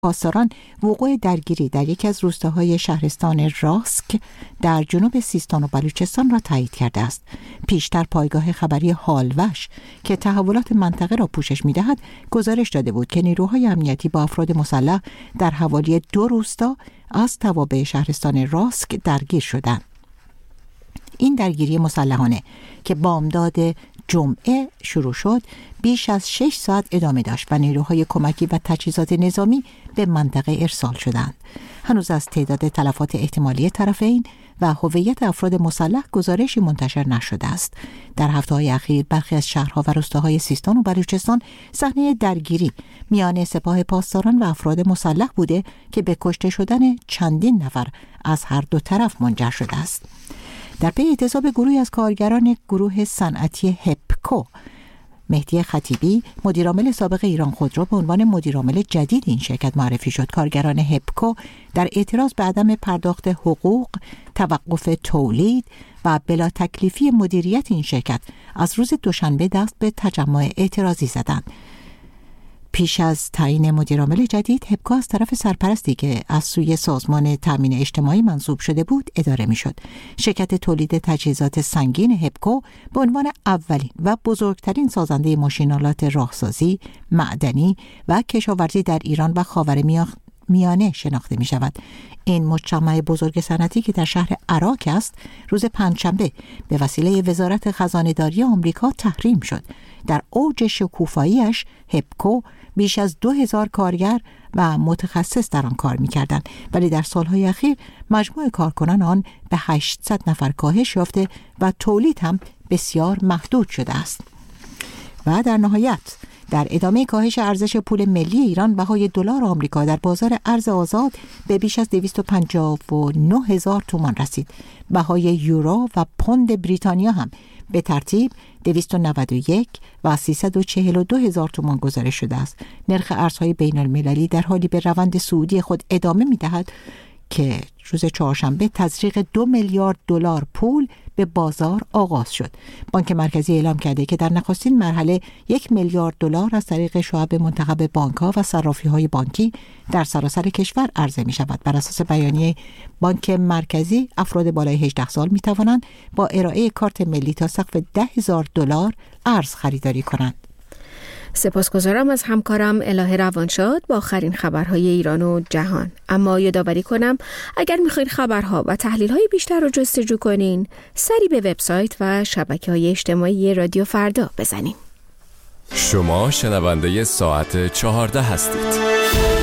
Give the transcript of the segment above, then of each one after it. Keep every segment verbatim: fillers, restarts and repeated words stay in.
پاسداران وقوع درگیری در یکی از روستاهای شهرستان راسک در جنوب سیستان و بلوچستان را تایید کرده است. پیشتر پایگاه خبری هالوش که تحولات منطقه را پوشش می‌دهد گزارش داده بود که نیروهای امنیتی با افراد مسلح در حوالی دو روستا از توابع شهرستان راسک درگیر شدند. این درگیری مسلحانه که بامداد جمعه شروع شد بیش از شش ساعت ادامه داشت و نیروهای کمکی و تجهیزات نظامی به منطقه ارسال شدند. هنوز از تعداد تلفات احتمالی طرفین و هویت افراد مسلح گزارشی منتشر نشده است. در هفته‌های اخیر برخی از شهرها و روستاهای سیستان و بلوچستان صحنه درگیری میان سپاه پاسداران و افراد مسلح بوده که به کشته شدن چندین نفر از هر دو طرف منجر شده است. در پی اعتصاب گروهی از کارگران گروه صنعتی هپکو، مهدی خطیبی مدیرعامل سابق ایران خودرو به عنوان مدیرعامل جدید این شرکت معرفی شد. کارگران هپکو در اعتراض به عدم پرداخت حقوق، توقف تولید و بلا تکلیفی مدیریت این شرکت از روز دوشنبه دست به تجمع اعتراضی زدند. پیش از تعیین مدیرعامل جدید، هپکو از طرف سرپرستی که از سوی سازمان تامین اجتماعی منصوب شده بود اداره میشد. شرکت تولید تجهیزات سنگین هپکو به عنوان اولین و بزرگترین سازنده ماشین‌آلات راهسازی، معدنی و کشاورزی در ایران و خاورمیانه میانه شناخته می شود. این مجتمع بزرگ صنعتی که در شهر عراق است، روز پنجشنبه به وسیله وزارت خزانه‌داری آمریکا تحریم شد. در اوج شکوفاییش هپکو بیش از دو هزار کارگر و متخصص در آن کار می کردند، ولی در سالهای اخیر مجموع کارکنان آن به هشتصد نفر کاهش یافته و تولید هم بسیار محدود شده است. و در نهایت در ادامه کاهش ارزش پول ملی ایران، بهای دلار آمریکا در بازار ارز آزاد به بیش از دویست و پنجاه و نه هزار تومان رسید. بهای یورو و پوند بریتانیا هم به ترتیب دویست و نود و یک و سیصد و چهل و دو هزار تومان گزارش شده است. نرخ ارزهای بین المللی در حالی به روند صعودی خود ادامه می دهد که روز چهارشنبه تزریق دو میلیارد دلار پول به بازار آغاز شد. بانک مرکزی اعلام کرده که در نخستین مرحله یک میلیارد دلار از طریق شعب منتخب بانک‌ها و صرافی‌های بانکی در سراسر کشور عرضه می‌شود. بر اساس بیانیه بانک مرکزی، افراد بالای هجده سال می‌توانند با ارائه کارت ملی تا سقف ده هزار دلار ارز خریداری کنند. سپاسگزارم از همکارم الهه روانشاد با آخرین خبرهای ایران و جهان. اما یادآوری کنم اگر میخواین خبرها و تحلیل‌های بیشتر رو جستجو کنین، سری به وبسایت و شبکه‌های اجتماعی رادیو فردا بزنین. شما شنونده ساعت چهارده هستید.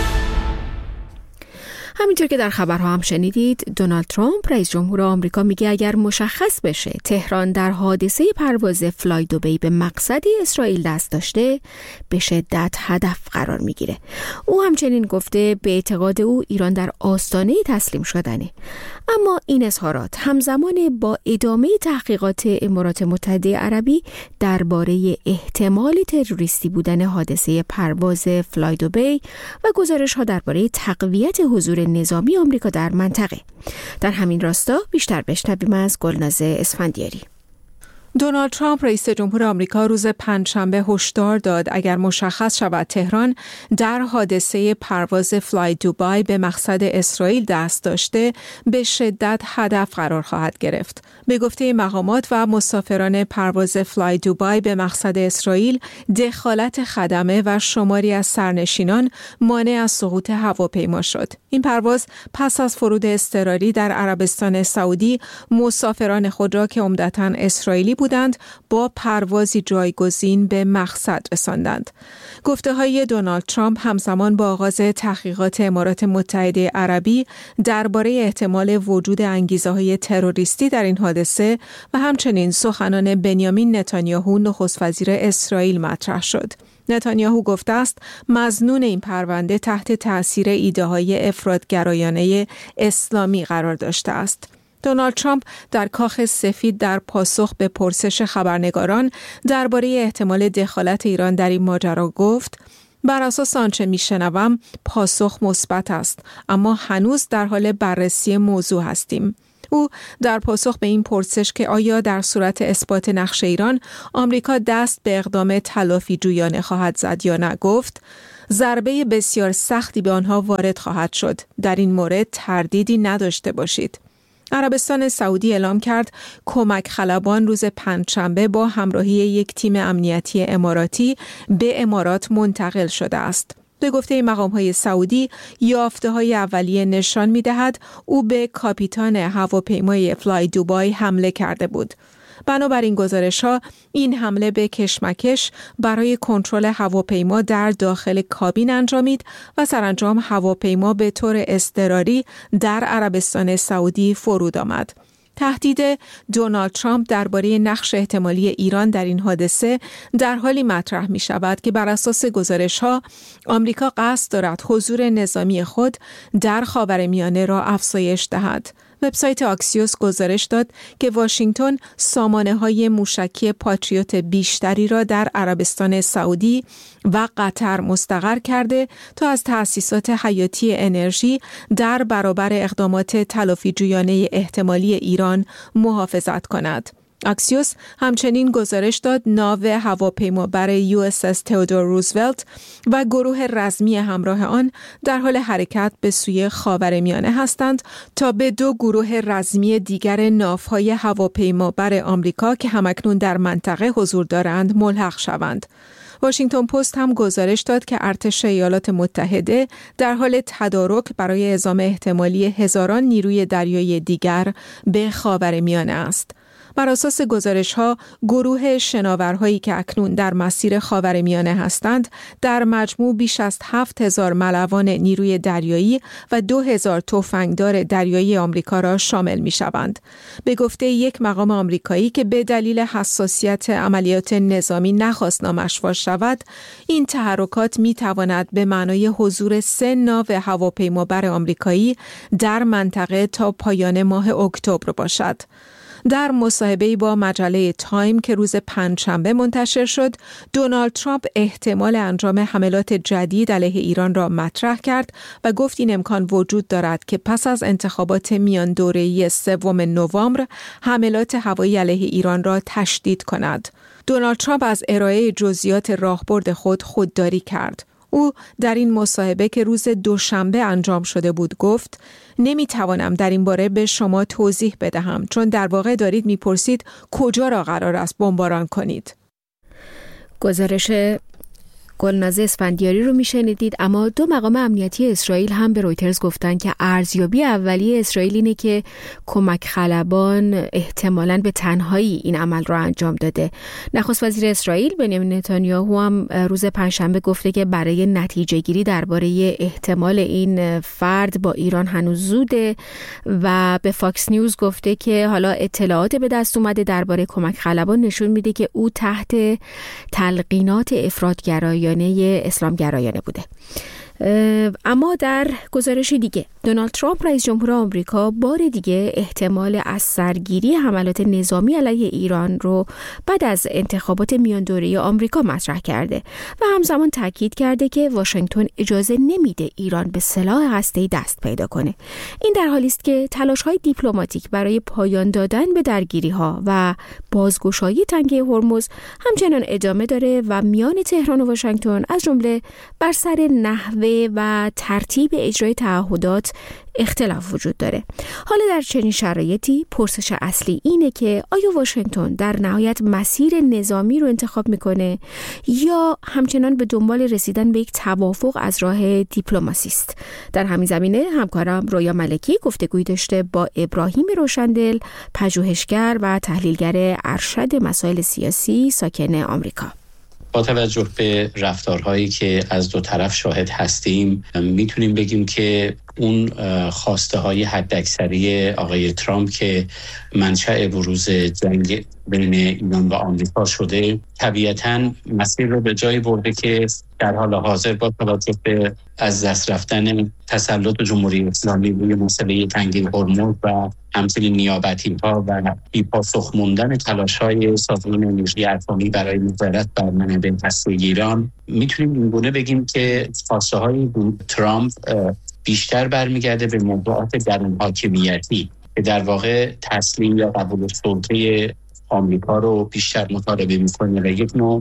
همینطور که در خبرها هم شنیدید، دونالد ترامپ رئیس جمهور آمریکا میگه اگر مشخص بشه تهران در حادثه پرواز فلای دبی به مقصد اسرائیل دست داشته، به شدت هدف قرار میگیره. او همچنین گفته به اعتقاد او ایران در آستانه تسلیم شدنه. اما این اظهارات همزمان با ادامه تحقیقات امارات متحده عربی درباره احتمال تروریستی بودن حادثه پرواز فلای دبی و گزارش‌ها درباره تقویت حضور نظامی آمریکا در منطقه. در همین راستا بیشتر بشنویم از گلناز اسفندیاری. دونالد ترامپ رئیس جمهور آمریکا روز پنجشنبه هشدار داد اگر مشخص شود تهران در حادثه پرواز فلای دوبای به مقصد اسرائیل دست داشته، به شدت هدف قرار خواهد گرفت. به گفته مقامات و مسافران پرواز فلای دوبای به مقصد اسرائیل، دخالت خدمه و شماری از سرنشینان مانع از سقوط هواپیما شد. این پرواز پس از فرود اضطراری در عربستان سعودی مسافران خود را که عمدتاً اسرائیلی بودند با پروازی جایگزین به مقصد رساندند. گفته‌های دونالد ترامپ همزمان با آغاز تحقیقات امارات متحده عربی درباره احتمال وجود انگیزه‌های تروریستی در این حادثه و همچنین سخنان بنیامین نتانیاهو نخست وزیر اسرائیل مطرح شد. نتانیاهو گفته است مظنون این پرونده تحت تأثیر ایده‌های افراط‌گرایانه اسلامی قرار داشته است. دونالد ترامپ در کاخ سفید در پاسخ به پرسش خبرنگاران درباره احتمال دخالت ایران در این ماجرا گفت: بر اساس آنچه میشنوم پاسخ مثبت است، اما هنوز در حال بررسی موضوع هستیم. او در پاسخ به این پرسش که آیا در صورت اثبات نقش ایران آمریکا دست به اقدام تلافی جویانه خواهد زد یا نه گفت: ضربه بسیار سختی به آنها وارد خواهد شد. در این مورد تردیدی نداشته باشید. عربستان سعودی اعلام کرد کمک خلبان روز پنجشنبه با همراهی یک تیم امنیتی اماراتی به امارات منتقل شده است. به گفته مقام‌های سعودی، یافته‌های اولیه نشان می‌دهد او به کاپیتان هواپیمای فلای دوبای حمله کرده بود. بنابراین گزارش‌ها این حمله به کشمکش برای کنترل هواپیما در داخل کابین انجامید و سرانجام هواپیما به طور اضطراری در عربستان سعودی فرود آمد. تهدید دونالد ترامپ درباره نقش احتمالی ایران در این حادثه در حالی مطرح می شود که بر اساس گزارش‌ها آمریکا قصد دارد حضور نظامی خود در خاورمیانه را افزایش دهد. وبسایت آکسیوس گزارش داد که واشنگتن سامانه‌های موشکی پاتریوت بیشتری را در عربستان سعودی و قطر مستقر کرده تا از تأسیسات حیاتی انرژی در برابر اقدامات تلافی‌جویانه احتمالی ایران محافظت کند. اکسیوس همچنین گزارش داد ناو هواپیمابر یو اس اس تئودور روزولت و گروه رزمی همراه آن در حال حرکت به سوی خاورمیانه هستند تا به دو گروه رزمی دیگر ناوهای هواپیمابر آمریکا که همکنون در منطقه حضور دارند ملحق شوند. واشنگتن پست هم گزارش داد که ارتش ایالات متحده در حال تدارک برای اعزام احتمالی هزاران نیروی دریایی دیگر به خاورمیانه است. بر اساس گزارش‌ها، گروه شناورهایی که اکنون در مسیر خاورمیانه هستند، در مجموع بیش از هفت هزار ملوان نیروی دریایی و دو هزار تفنگدار دریایی آمریکا را شامل می‌شوند. به گفته یک مقام آمریکایی که به دلیل حساسیت عملیات نظامی نخواست نامش فاش شود، این تحرکات می‌تواند به معنای حضور سه ناو هواپیمابر آمریکایی در منطقه تا پایان ماه اکتبر باشد. در مصاحبه‌ای با مجله تایم که روز پنجشنبه منتشر شد، دونالد ترامپ احتمال انجام حملات جدید علیه ایران را مطرح کرد و گفت این امکان وجود دارد که پس از انتخابات میان دوره‌ای سوم نوامبر حملات هوایی علیه ایران را تشدید کند. دونالد ترامپ از ارائه جزئیات راهبرد خود خودداری کرد. او در این مصاحبه که روز دوشنبه انجام شده بود گفت: نمیتوانم در این باره به شما توضیح بدهم، چون در واقع دارید میپرسید کجا را قرار است بمباران کنید. گزارش گلناز اسفندیاری رو میشنیدید. اما دو مقام امنیتی اسرائیل هم به رویترز گفتن که ارزیابی اولیه اسرائیل اینه که کمک خلبان احتمالاً به تنهایی این عمل رو انجام داده. نخست وزیر اسرائیل بنیامین نتانیاهو هم روز پنجشنبه گفته که برای نتیجه گیری درباره احتمال این فرد با ایران هنوز زوده و به فاکس نیوز گفته که حالا اطلاعات به دست اومده درباره کمک خلبان نشون میده که او تحت تلقینات افراط‌گرایانه اسلامگرایانه بوده. اما در گزارش دیگه دونالد ترامپ رئیس جمهور آمریکا بار دیگه احتمال از سرگیری حملات نظامی علیه ایران رو بعد از انتخابات میان دوره‌ای آمریکا مطرح کرده و همزمان تاکید کرده که واشنگتن اجازه نمیده ایران به سلاح هسته‌ای دست پیدا کنه. این در حالی است که تلاش‌های دیپلماتیک برای پایان دادن به درگیری‌ها و بازگشایی تنگه هرمز همچنان ادامه داره و میان تهران و واشنگتن از جمله بر سر نحوه و ترتیب اجرای تعهدات اختلاف وجود داره. حالا در چنین شرایطی پرسش اصلی اینه که آیا واشنگتن در نهایت مسیر نظامی رو انتخاب میکنه یا همچنان به دنبال رسیدن به یک توافق از راه دیپلماسی است؟ در همین زمینه همکارم رویا ملکی گفتگویی داشته با ابراهیم روشندل، پژوهشگر و تحلیلگر ارشد مسائل سیاسی ساکن آمریکا. با توجه به رفتارهایی که از دو طرف شاهد هستیم میتونیم بگیم که اون خواسته های حداکثری آقای ترامپ که منشأ بروز جنگ بین ایران و آمریکا شده طبیعتاً مسیر رو به جایی برده که در حال حاضر با توجه به از دست رفتن تسلط جمهوری اسلامی روی مسئله تنگه هرمز و همچنین نیابتی‌ها و بی‌پاسخ موندن تلاش‌های سازمان انرژی اتمی برای نظارت بر منابع هسته‌ای ایران، میتونیم اینگونه بگیم که خواسته‌های ترامپ بیشتر برمیگرده به موضوعات درون حاکمیتی که در واقع تسلیم یا قبول سلطه آمریکا رو بیشتر مطالبه میکنه و یک نوع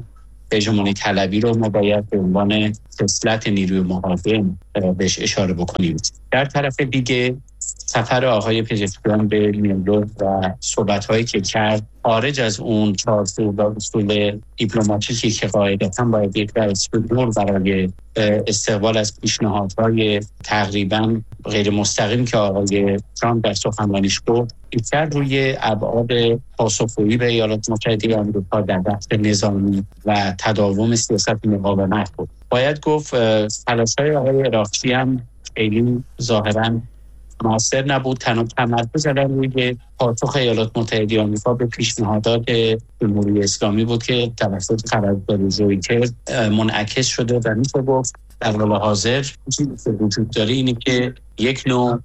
هژمونی طلبی رو ما باید به عنوان خصلت نیروی مقاوم بهش اشاره بکنیم. در طرف دیگه سفر آقای پزشکیان به نیویورک و صحبت‌هایی که کرد خارج از اون چارچوب و اصول دیپلماتیکی که قاعدتاً باید یک دستور برای استقبال از پیشنهادهای تقریباً غیر مستقیم که آقای ترامپ در سخنرانیش گفت، بیشتر روی ابعاد پاسخگویی به ایالات متحده آمریکا در بخش نظامی و تداوم سیاست مقاومت بود. باید گفت تلاش‌های آقای عراقچی هم خیلی ظاهراً موثر نبود. تنها تمرکز کردن روی پاسخ ایالات متحده آمریکا به پیشنهادات جمهوری اسلامی بود که توسط خبرگزاری رویترز منعکس شده و میشه گفت در حال حاضر چیزی که وجود داره اینه که یک نوع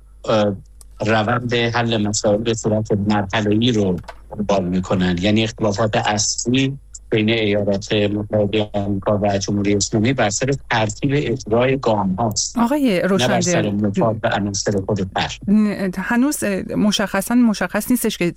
روند حل مسائل به صورت مرحله‌ای رو دنبال میکنن، یعنی اختلافات اصلی بین ایالات متحده آمریکا و جمهوری اسلامی بر سر ترتیب اجرای گام هاست، آقای روشنده، نه بر سر مفاد و عناصر خود پر. هنوز مشخصا مشخص نیستش که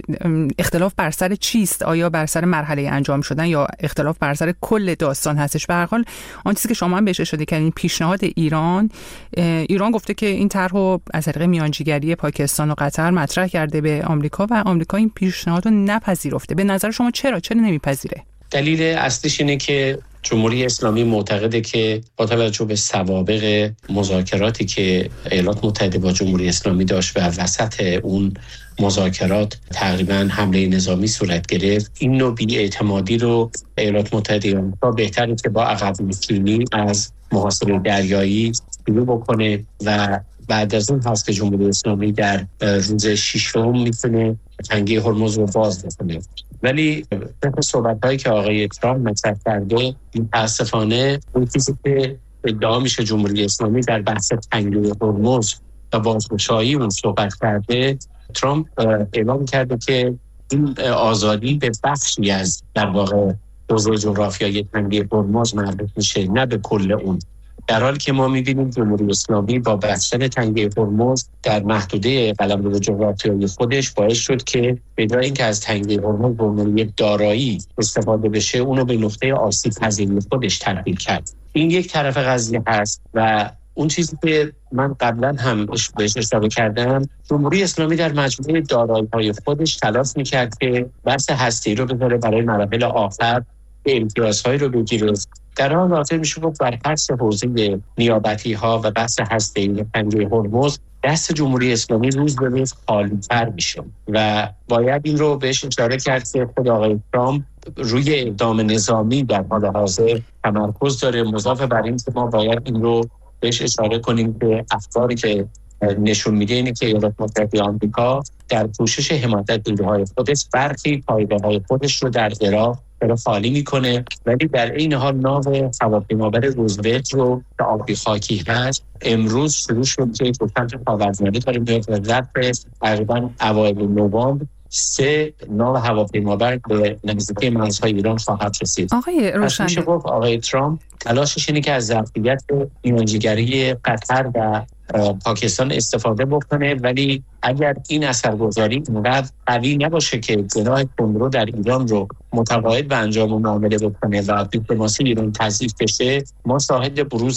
اختلاف بر سر چیست، آیا بر سر مرحله انجام شدن یا اختلاف بر سر کل داستان هستش. به هر حال آن چیزی که شما هم بهش اشاره کردین، پیشنهاد ایران ایران گفته که این طرحو از طریق میانجیگری پاکستان و قطر مطرح کرده به آمریکا و آمریکا این پیشنهادو نپذیرفته. به نظر شما چرا چرا نمیپذیره؟ دلیل اصلیش اینه که جمهوری اسلامی معتقده که با توجه به سوابق مذاکراتی که ایالات متحده با جمهوری اسلامی داشت و وسط اون مذاکرات تقریباً حمله نظامی صورت گرفت، این نوع بی‌اعتمادی رو ایالات متحده آمریکا بهتره که با عقب نشینی از محاصره دریایی شروع بکنه و بعد از اون هست که جمهوری اسلامی در روز ششم میتونه تنگه هرمز رو باز بکنه. ولی طبق صحبت‌هایی که آقای ترامپ مطرح کرده، متأسفانه اون چیزی که ادعا میشه جمهوری اسلامی در بحث تنگه هرمز و بازگشایی اون صحبت کرده، ترامپ اعلام کرده که این آزادی به بخشی از در واقع حوزه جغرافیایی تنگه هرمز مربوط میشه، نه به کل اون. در حالی که ما می‌بینیم جمهوری اسلامی با بستن تنگه هرمز در محدوده قلمرو جغرافیایی خودش باعث شد که به جای اینکه از تنگه هرمز به عنوان یک دارایی استفاده بشه، اونو به نقطه آسیب‌پذیری خودش تبدیل کرد. این یک طرف قضیه هست و اون چیزی که من قبلا هم بهش اشاره کردم، جمهوری اسلامی در مجموعه دارایی‌های خودش تلاش می‌کرد که بحث هسته‌ای رو بذاره برای مراحل آخر، امتیازهای رو بگیره. در آن واقع میشه گفت بر فرض حوزه نیابتی ها و بحث هسته‌ای تنگه هرمز دست جمهوری اسلامی روز به روز خالی‌تر میشه و باید این رو بهش اشاره کرد که خود آقای ترامپ روی اقدام نظامی در حال حاضر تمرکز داره، مضاف بر این که ما باید این رو بهش اشاره کنیم که افکاری که نشون میده اینه که ایالات متحده آمریکا در کوشش حمایت نیروهای خودش برخی پایگاه‌های خودش رو در عراق رو خالی میکنه، ولی در این حال ناو هواپیمابر روزولت رو که آبی خاکی هست امروز شروع شد که به سمت پاورزمانی داریم به ظرف تقریبا اوایل نوامبر سه ناو هواپیمابر به نزدیکی مرزهای ایران خواهد رسید. آقای روشنده، میشه گفت آقای ترامپ تلاشش اینه که از ظرفیت میانجیگری قطر و پاکستان استفاده بکنه، ولی اگر این اثرگذاری اونقدر قوی نباشه که جناح تندرو در ایران رو متقاعد به انجام معامله بکنه و دیپلماسی ایران تضعیف بشه، ما شاهد بروز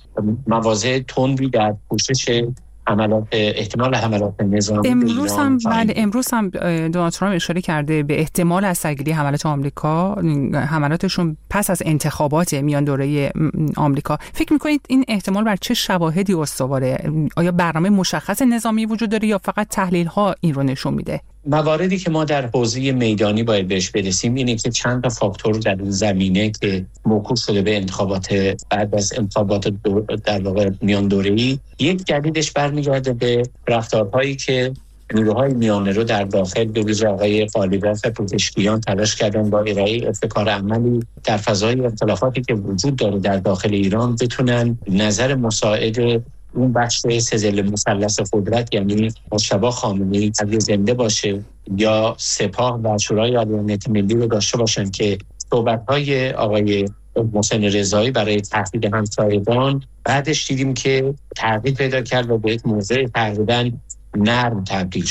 مواضع تندی در پوشش حملات احتمال حملات نظامی امروز هم بله امروز هم دونالد ترامپ اشاره کرده به احتمال از سرگیری حملات آمریکا، حملاتشون پس از انتخابات میان دوره آمریکا. فکر می‌کنید این احتمال بر چه شواهدی استواره؟ آیا برنامه مشخص نظامی وجود داره یا فقط تحلیل‌ها این رو نشون میده؟ مواردی که ما در حوزه میدانی باید بهش برسیم اینه که چند تا فاکتور در زمینه که موکول شده به انتخابات بعد از انتخابات در واقع میان دوره‌ای، یک دلیلش برمیگرده به رفتارهایی که نیروهای میانه رو در داخل به ویژه آقای قالیباف پزشکیان تلاش کردن با ارائه ابتکار عملی در فضای اختلافاتی که وجود داره در داخل ایران بتونن نظر مساعد اون بخش سزل مثلث قدرت، یعنی مجتبی خامنه‌ای اگه زنده باشه یا سپاه و شورای عدالت ملی رو داشته باشن که صحبت‌های آقای محسن رضایی برای تهدید همسایگان بعدش دیدیم که تغییر پیدا کرد و به یک موضع تقریباً نرم تبدیل شد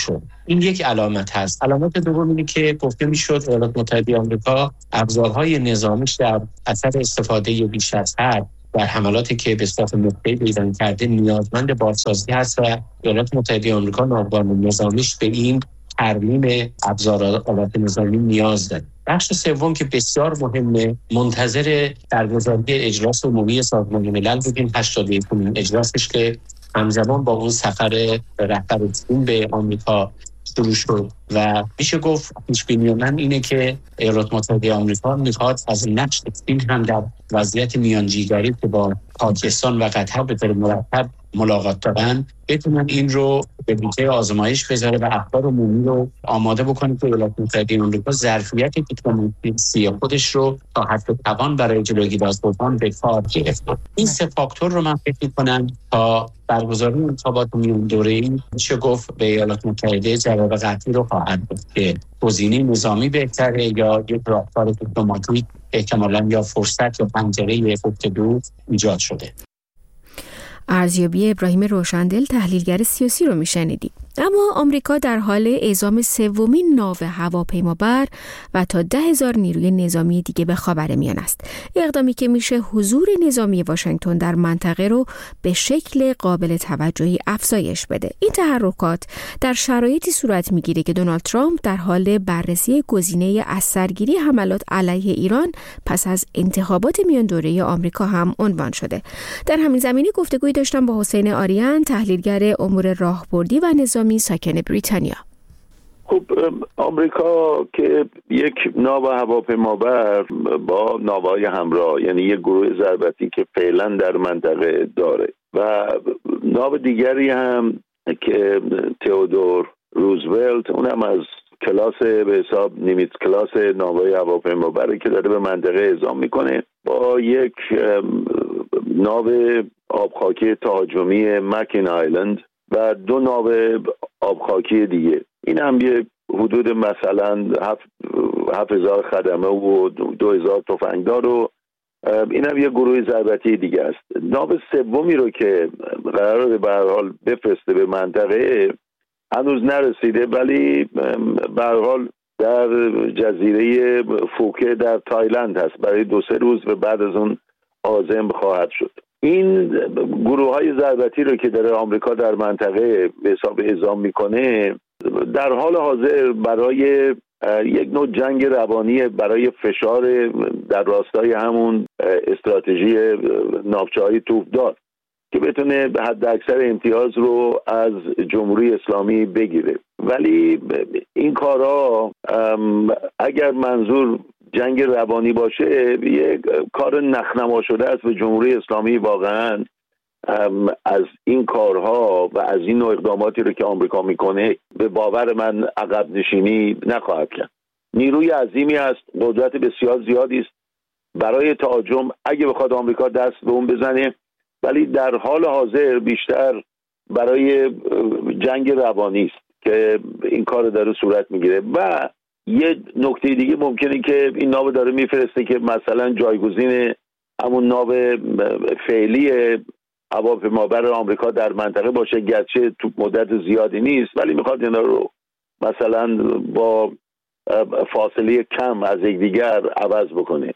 این یک علامت هست. علامت دوم اینه که گفته میشد ایالات متحده آمریکا ابزارهای نظامیش در اثر استفاده بیش از حد در حملاتی که به صورت موقعی به ایران کرده نیازمند بازسازی هست و ایالات متحده آمریکا ناوگان نظامیش به این ترمیم ابزارات نظامی نیاز داره. بخش سوم که بسیار مهمه، منتظر برگزاری اجلاس عمومی سازمان ملل بودیم، هشتاد و یکمین اجلاسش که همزمان با اون سفر رهبر چین به آمریکا شروع شد و میشه گفت پیش‌بینی من اینه که ایالات متحده آمریکا میخواد از نقش چین هم در وضعیت میانجیگری که با پاکستان و قطر به طور مرتب ملاقات دارن بتونن این رو به بوته آزمایش بذاره و اخبار عمومی رو آماده بکنه که ایالات متحده آمریکا ظرفیت دیپلماسی خودش رو تا حد توان برای جلوگیری از بحران به کار گرفته. این سه فاکتور رو من فکر می‌کنم تا برگزاری انتخابات میان دوره‌ای میشه گفت به ایالات متحده جواب قطعی رو خواهد داد که گزینه نظامی بهتره یا یک راهکار دیپلماتیک احتمالاً یا فرصت یا پنجره گفتگو ایجاد شده. ارزیابی ابراهیم روشندل تحلیلگر سیاسی رو میشنیدید. اما آمریکا در حال اعزام سومین ناو هواپیمابر و تا ده هزار نیروی نظامی دیگه به خاورمیانه است. اقدامی که میشه حضور نظامی واشنگتن در منطقه رو به شکل قابل توجهی افزایش بده. این تحرکات در شرایطی صورت میگیره که دونالد ترامپ در حال بررسی گزینه از سرگیری حملات علیه ایران پس از انتخابات میان دوره آمریکا هم عنوان شده. در همین زمینه گفتگوی داشتم با حسین آریان، تحلیلگر امور راهبردی و نظامی ساکن بریتانیا. خب آمریکا که یک ناو هواپیمابر با ناوهای همراه، یعنی یک گروه ضربتی که فعلا در منطقه داره و ناو دیگری هم که تئودور روزولت، اونم از کلاس به حساب نیمیتز کلاس ناوهای هواپیمابری که داره به منطقه اعزام میکنه، با یک ناو آبخاکی تهاجمی مکین آیلند و دو ناو آبخاکی دیگه. این هم یه حدود مثلا هفت هزار خدمه و دو هزار تفنگدار و این هم یه گروه ضربتی دیگه است. ناو سومی رو که قراره به هر حال بفرسته به منطقه هنوز نرسیده، ولی به هر حال در جزیره فوکه در تایلند هست، برای دو سه روز و بعد از اون عازم خواهد شد. این گروه های ضربتی رو که داره آمریکا در منطقه به حساب اعزام میکنه در حال حاضر برای یک نوع جنگ روانی، برای فشار در راستای همون استراتژی ناوچه‌های توپدار که بتونه به حد اکثر امتیاز رو از جمهوری اسلامی بگیره. ولی این کارا اگر منظور جنگ روانی باشه یک کار نخنما شده است و جمهوری اسلامی واقعا از این کارها و از این نوع اقداماتی رو که آمریکا میکنه به باور من عقب نشینی نخواهد کرد. نیروی عظیمی است، قدرت بسیار زیادی است برای تهاجم اگه بخواد آمریکا دست به اون بزنه، ولی در حال حاضر بیشتر برای جنگ روانی است که این کار داره صورت میگیره. و یه نکته دیگه ممکنه که این ناو داره میفرسته که مثلا جایگزین همون ناو فعلی هواپیمابر آمریکا در منطقه باشه، گرچه تو مدت زیادی نیست، ولی میخواد اینا رو مثلا با فاصله کم از یکدیگر عوض بکنه.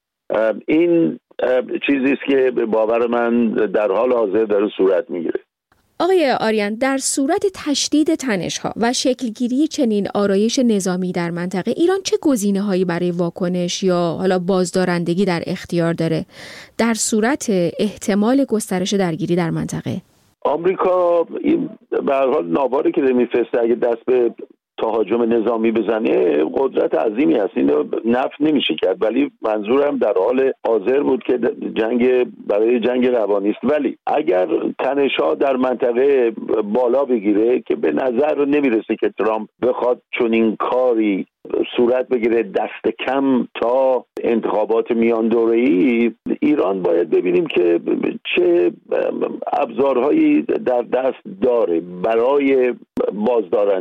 این چیزی است که به باور من در حال حاضر داره صورت میگیره. آقای آریان، در صورت تشدید تنش‌ها و شکلگیری چنین آرایش نظامی در منطقه، ایران چه گزینه‌هایی برای واکنش یا حالا بازدارندگی در اختیار داره در صورت احتمال گسترش درگیری در منطقه؟ آمریکا این به هر حال ناواری که میفرسته اگه دست به تهاجم نظامی بزنه قدرت عظیمی هست، اینو نفی نمیشه کرد، ولی منظورم در حال حاضر بود که جنگ برای جنگ روانی است. ولی اگر تنش‌ها در منطقه بالا بگیره که به نظر نمیرسه که ترامپ بخواد چنین کاری صورت بگیره دست کم تا انتخابات میان دوره‌ای، ایران باید ببینیم که چه ابزارهایی در دست داره برای بازدارندگی.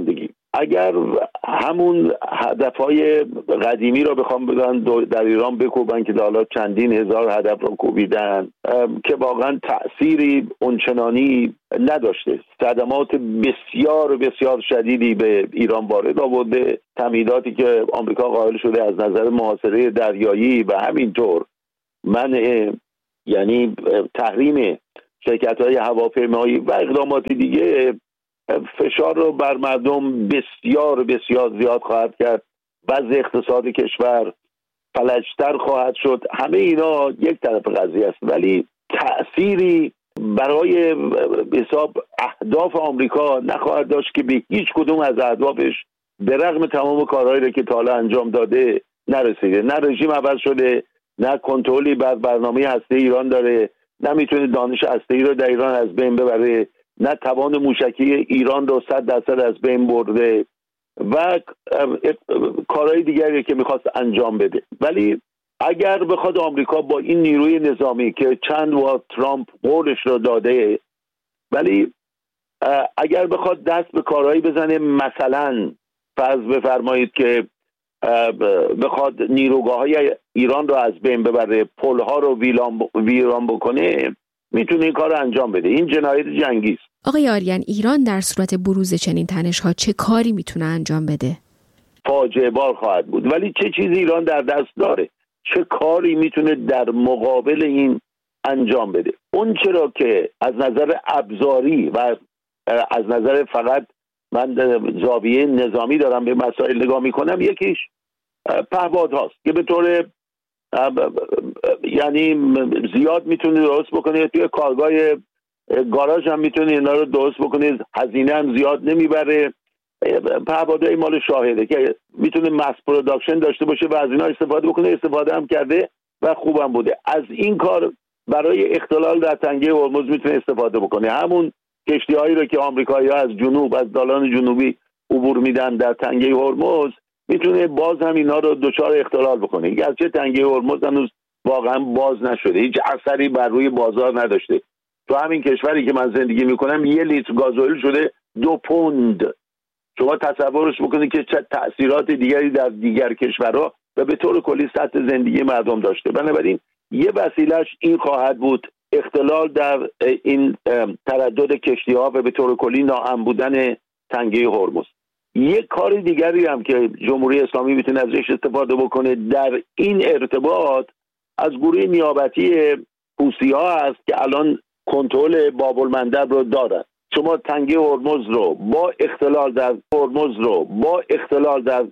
اگر همون هدفهای قدیمی رو بخوام بگن در ایران بکوبن که حالا چندین هزار هدف رو کوبیدن که واقعا تأثیری اونچنانی نداشته، صدمات بسیار بسیار شدیدی به ایران وارد آورده، تمهیداتی که آمریکا قائل شده از نظر محاصره دریایی و همینطور منع یعنی تحریم شرکت‌های هواپیمایی و اقدامات دیگه فشار رو بر مردم بسیار بسیار زیاد خواهد کرد، وضع اقتصاد کشور فلجتر خواهد شد. همه اینا یک طرف قضیه است، ولی تأثیری برای حساب اهداف آمریکا نخواهد داشت که به هیچ کدوم از اهدافش به رغم تمام کارهایی رو که تا حالا انجام داده نرسیده. نه رژیم عوض شده، نه کنترلی بر برنامه هسته ایران داره، نه میتونه دانش هسته‌ای رو در ایران از بین ببره، نه توان موشکی ایران رو صد درصد از بین برده و کارهای دیگری که میخواست انجام بده. ولی اگر بخواد آمریکا با این نیروی نظامی که چند بار ترامپ قولش رو داده، ولی اگر بخواد دست به کارهایی بزنه، مثلا فرض بفرمایید که بخواد نیروگاه‌های ایران رو از بین ببره، پل‌ها رو ویران بکنه، میتونه این کار رو انجام بده. این جنایت جنگی است. آقای آریان، ایران در صورت بروز چنین تنش‌ها چه کاری میتونه انجام بده؟ فاجعه بار خواهد بود. ولی چه چیزی ایران در دست داره؟ چه کاری میتونه در مقابل این انجام بده؟ اون چرا که از نظر ابزاری و از نظر فقط من زاویه نظامی دارم به مسائل نگاه میکنم، یکیش پهپاد هاست که به طور یعنی زیاد میتونه درست بکنه، توی کارگاه گاراژ هم میتونه اینا رو درست بکنه، هزینه هم زیاد نمیبره. پهپادهای مال شاهده که میتونه ماس پروداکشن داشته باشه و از اینا استفاده بکنه، استفاده هم کرده و خوبم بوده. از این کار برای اختلال در تنگه هرمز میتونه استفاده بکنه. همون کشتی‌هایی رو که آمریکایی‌ها از جنوب از دالان جنوبی عبور میدن در تنگه هرمز، میتونه باز هم اینا رو دچار اختلال بکنه. گرچه تنگه هرمز هنوز واقعا باز نشده، هیچ اثری بر روی بازار نداشته. تو همین کشوری که من زندگی میکنم یه لیتر گازوئیل شده دو پوند. شما تصورش بکنید که چه تأثیرات دیگری در دیگر کشورها و به طور کلی سطح زندگی مردم داشته. بنابراین یه وسیلهش این خواهد بود، اختلال در این تردد کشتی‌ها و به طور کلی ناامن بودن تنگه هرمز. یک کار دیگری هم که جمهوری اسلامی میتونه ازش استفاده بکنه در این ارتباط، از گروه نیابتی حوثی‌ها هست که الان کنترل باب المندب رو دارن. شما تنگه هرمز رو با اختلال در هرمز رو با اختلال در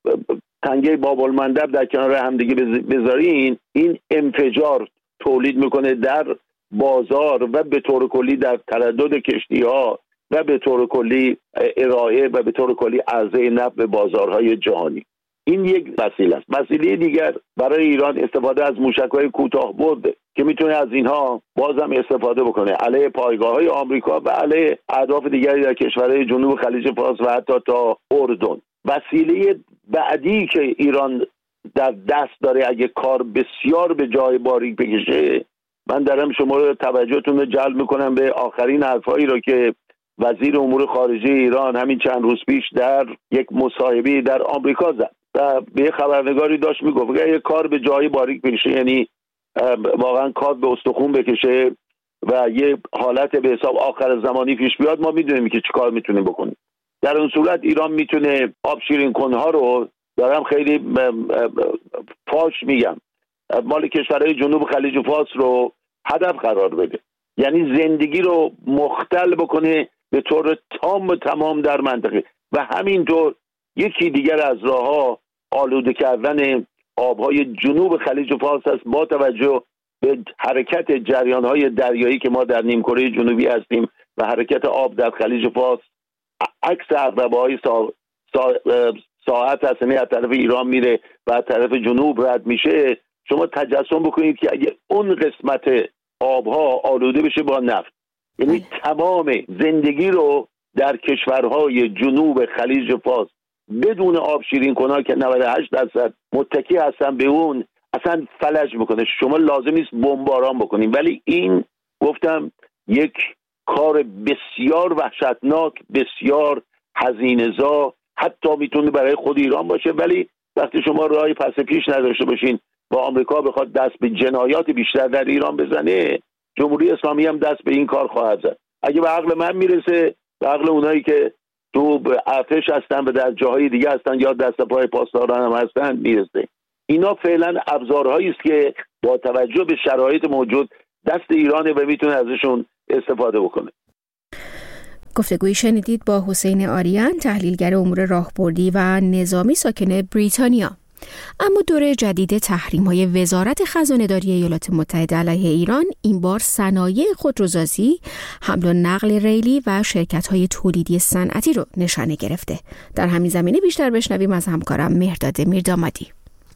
تنگه باب المندب در کنار هم دیگه بذارین، این انفجار تولید میکنه در بازار و به طور کلی در تردد کشتی‌ها و به طور کلی ارائه و به طور کلی عرضه نفت به بازارهای جهانی. این یک وسیله است. وسیله دیگر برای ایران استفاده از موشک‌های کوتاه برده که میتونه از اینها بازم استفاده بکنه علیه پایگاه‌های آمریکا و علیه اهداف دیگری در کشورهای جنوب خلیج فارس و حتی تا اردن. وسیله بعدی که ایران در دست داره اگه کار بسیار به جای باریک بکشه، من دارم شما رو توجهتون رو جلب میکنم به آخرین حرفایی رو که وزیر امور خارجه ایران همین چند روز پیش در یک مصاحبه در آمریکا زد و به خبرنگاری داشت میگفت اگه یه کار به جای باریک بکشه، یعنی واقعا کار به استخوان بکشه و یه حالت به حساب آخر زمانی پیش بیاد، ما میدونیم که چی کار میتونیم بکنیم. در اون صورت ایران میتونه آب شیرین کنها رو، دارم خیلی فاش میگم، مال کشورهای جنوب خلیج فارس رو هدف قرار بده، یعنی زندگی رو مختل بکنه به طور تام تمام در منطقه. و همینطور یکی دیگر از راه‌ها آلوده کردن آبهای جنوب خلیج فارس است با توجه به حرکت جریان‌های دریایی که ما در نیمکره جنوبی هستیم و حرکت آب در خلیج فارس عکس عقربه‌های سا... سا... ساعت هست، یعنی از طرف ایران میره و از طرف جنوب رد میشه. شما تجسم بکنید که اگه اون قسمت آبها آلوده بشه با نفت، یعنی تمام زندگی رو در کشورهای جنوب خلیج فارس بدون آب شیرین کنها که نود و هشت درصد متکی هستن به اون، اصلا فلج میکنه. شما لازم نیست بمباران بکنیم، ولی این گفتم یک کار بسیار وحشتناک، بسیار هزینه‌زا حتی میتونه برای خود ایران باشه، ولی وقتی شما راهی پس پیش نداشته باشین با آمریکا بخواد دست به جنایات بیشتر در ایران بزنه، جمهوری اسلامی هم دست به این کار خواهد زد. اگه به عقل من میرسه، به عقل اونایی که تو ارتش هستن و در جاهای دیگه هستن یا دست پای پاسداران هم هستن میرسه. اینا فعلا ابزارهایی است که با توجه به شرایط موجود دست ایرانه و میتونه ازشون استفاده بکنه. گفتگویی شنیدید با حسین آریان، تحلیلگر امور راهبردی و نظامی ساکن بریتانیا. اما دوره جدید تحریم‌های وزارت خزانه‌داری ایالات متحده علیه ایران این بار صنایع خودروسازی، حمل و نقل ریلی و شرکت‌های تولیدی صنعتی رو نشانه گرفته. در همین زمینه بیشتر بشنویم از همکارم مهرداد میردامادی.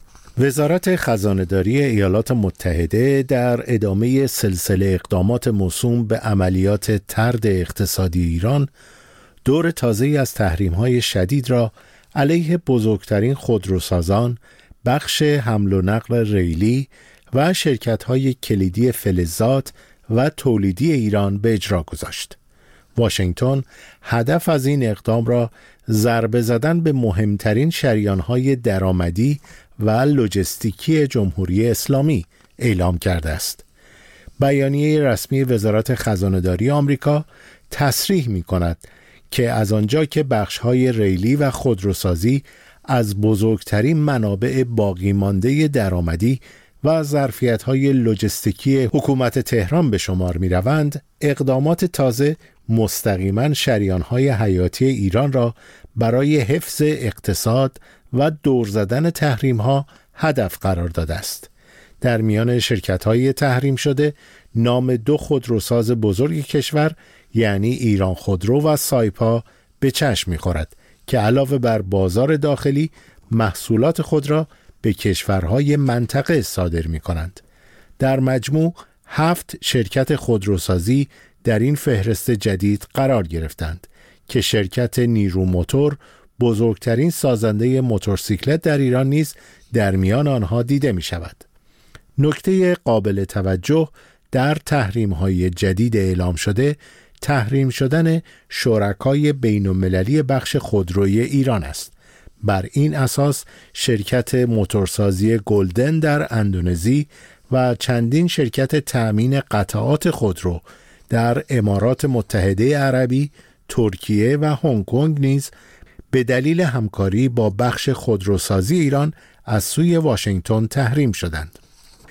وزارت خزانه‌داری ایالات متحده در ادامه سلسله اقدامات موسوم به عملیات طرد اقتصادی ایران، دور تازه‌ای از تحریم‌های شدید را علیه بزرگترین خودروسازان، بخش حمل و نقل ریلی و شرکت‌های کلیدی فلزات و تولیدی ایران به اجرا گذاشت. واشنگتن هدف از این اقدام را ضربه زدن به مهمترین شریان‌های درآمدی و لوجستیکی جمهوری اسلامی اعلام کرده است. بیانیه رسمی وزارت خزانه‌داری آمریکا تصریح می‌کند که از آنجا که بخش‌های ریلی و خودروسازی از بزرگترین منابع باقی مانده درآمدی و ظرفیت‌های لوجستیکی حکومت تهران به شمار می‌روند، اقدامات تازه مستقیما شریان‌های حیاتی ایران را برای حفظ اقتصاد و دور زدن تحریم‌ها هدف قرار داده است. در میان شرکت‌های تحریم شده نام دو خودروساز بزرگ کشور یعنی ایران خودرو و سایپا به چشم می‌خورد که علاوه بر بازار داخلی محصولات خود را به کشورهای منطقه صادر می‌کنند. در مجموع هفت شرکت خودروسازی در این فهرست جدید قرار گرفتند که شرکت نیرو موتور، بزرگترین سازنده موتورسیکلت در ایران نیز در میان آنها دیده می شود. نکته قابل توجه در تحریم‌های جدید اعلام شده، تحریم شدن شرکای بین‌المللی بخش خودرویی ایران است. بر این اساس شرکت موتورسازی گلدن در اندونزی و چندین شرکت تأمین قطعات خودرو در امارات متحده عربی، ترکیه و هنگ کنگ نیز به دلیل همکاری با بخش خودروسازی ایران از سوی واشنگتن تحریم شدند.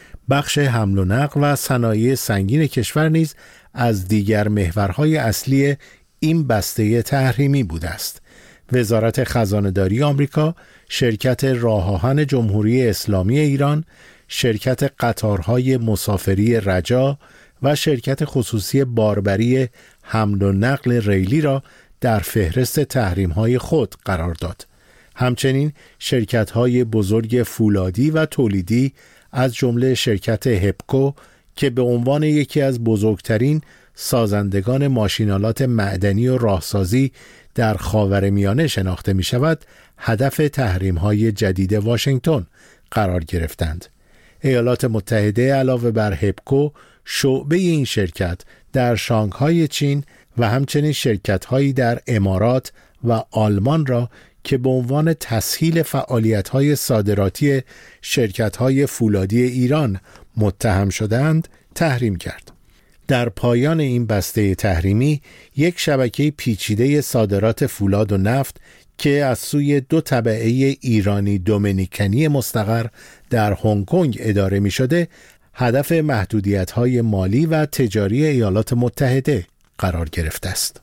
بخش حمل و نقل و صنایع سنگین کشور نیز از دیگر محورهای اصلی این بسته تحریمی بوده است. وزارت خزانه‌داری آمریکا، شرکت راه آهن جمهوری اسلامی ایران، شرکت قطارهای مسافری رجا و شرکت خصوصی باربری حمل و نقل ریلی را در فهرست تحریم‌های خود قرار داد. همچنین شرکت‌های بزرگ فولادی و تولیدی از جمله شرکت هپکو که به عنوان یکی از بزرگترین سازندگان ماشینالات معدنی و راهسازی در خاورمیانه شناخته می شود، هدف تحریم‌های جدید واشنگتن قرار گرفتند. ایالات متحده علاوه بر هپکو، شعبه این شرکت در شانگهای چین و همچنین شرکت‌هایی در امارات و آلمان را که به عنوان تسهیل فعالیت‌های صادراتی شرکت‌های فولادی ایران متهم شدند، تحریم کرد. در پایان این بسته تحریمی، یک شبکه پیچیده صادرات فولاد و نفت که از سوی دو تبعه ایرانی دومینیکنی مستقر در هنگ کنگ اداره می شده، هدف محدودیت‌های مالی و تجاری ایالات متحده قرار گرفته است.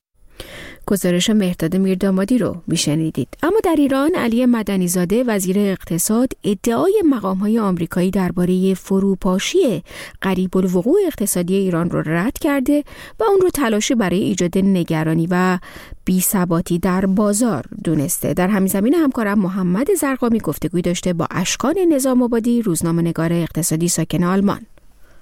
گزارش مهرداد میردامادی رو میشنیدید. اما در ایران علی مدنی‌زاده وزیر اقتصاد ادعای مقام‌های آمریکایی درباره فروپاشی قریب الوقوع اقتصادی ایران رو رد کرده و اون رو تلاشی برای ایجاد نگرانی و بی‌ثباتی در بازار دونسته. در همین زمینه همکارم محمد زرقامی گفتگوی داشته با اشکان نظام آبادی، روزنامه‌نگار اقتصادی ساکن آلمان.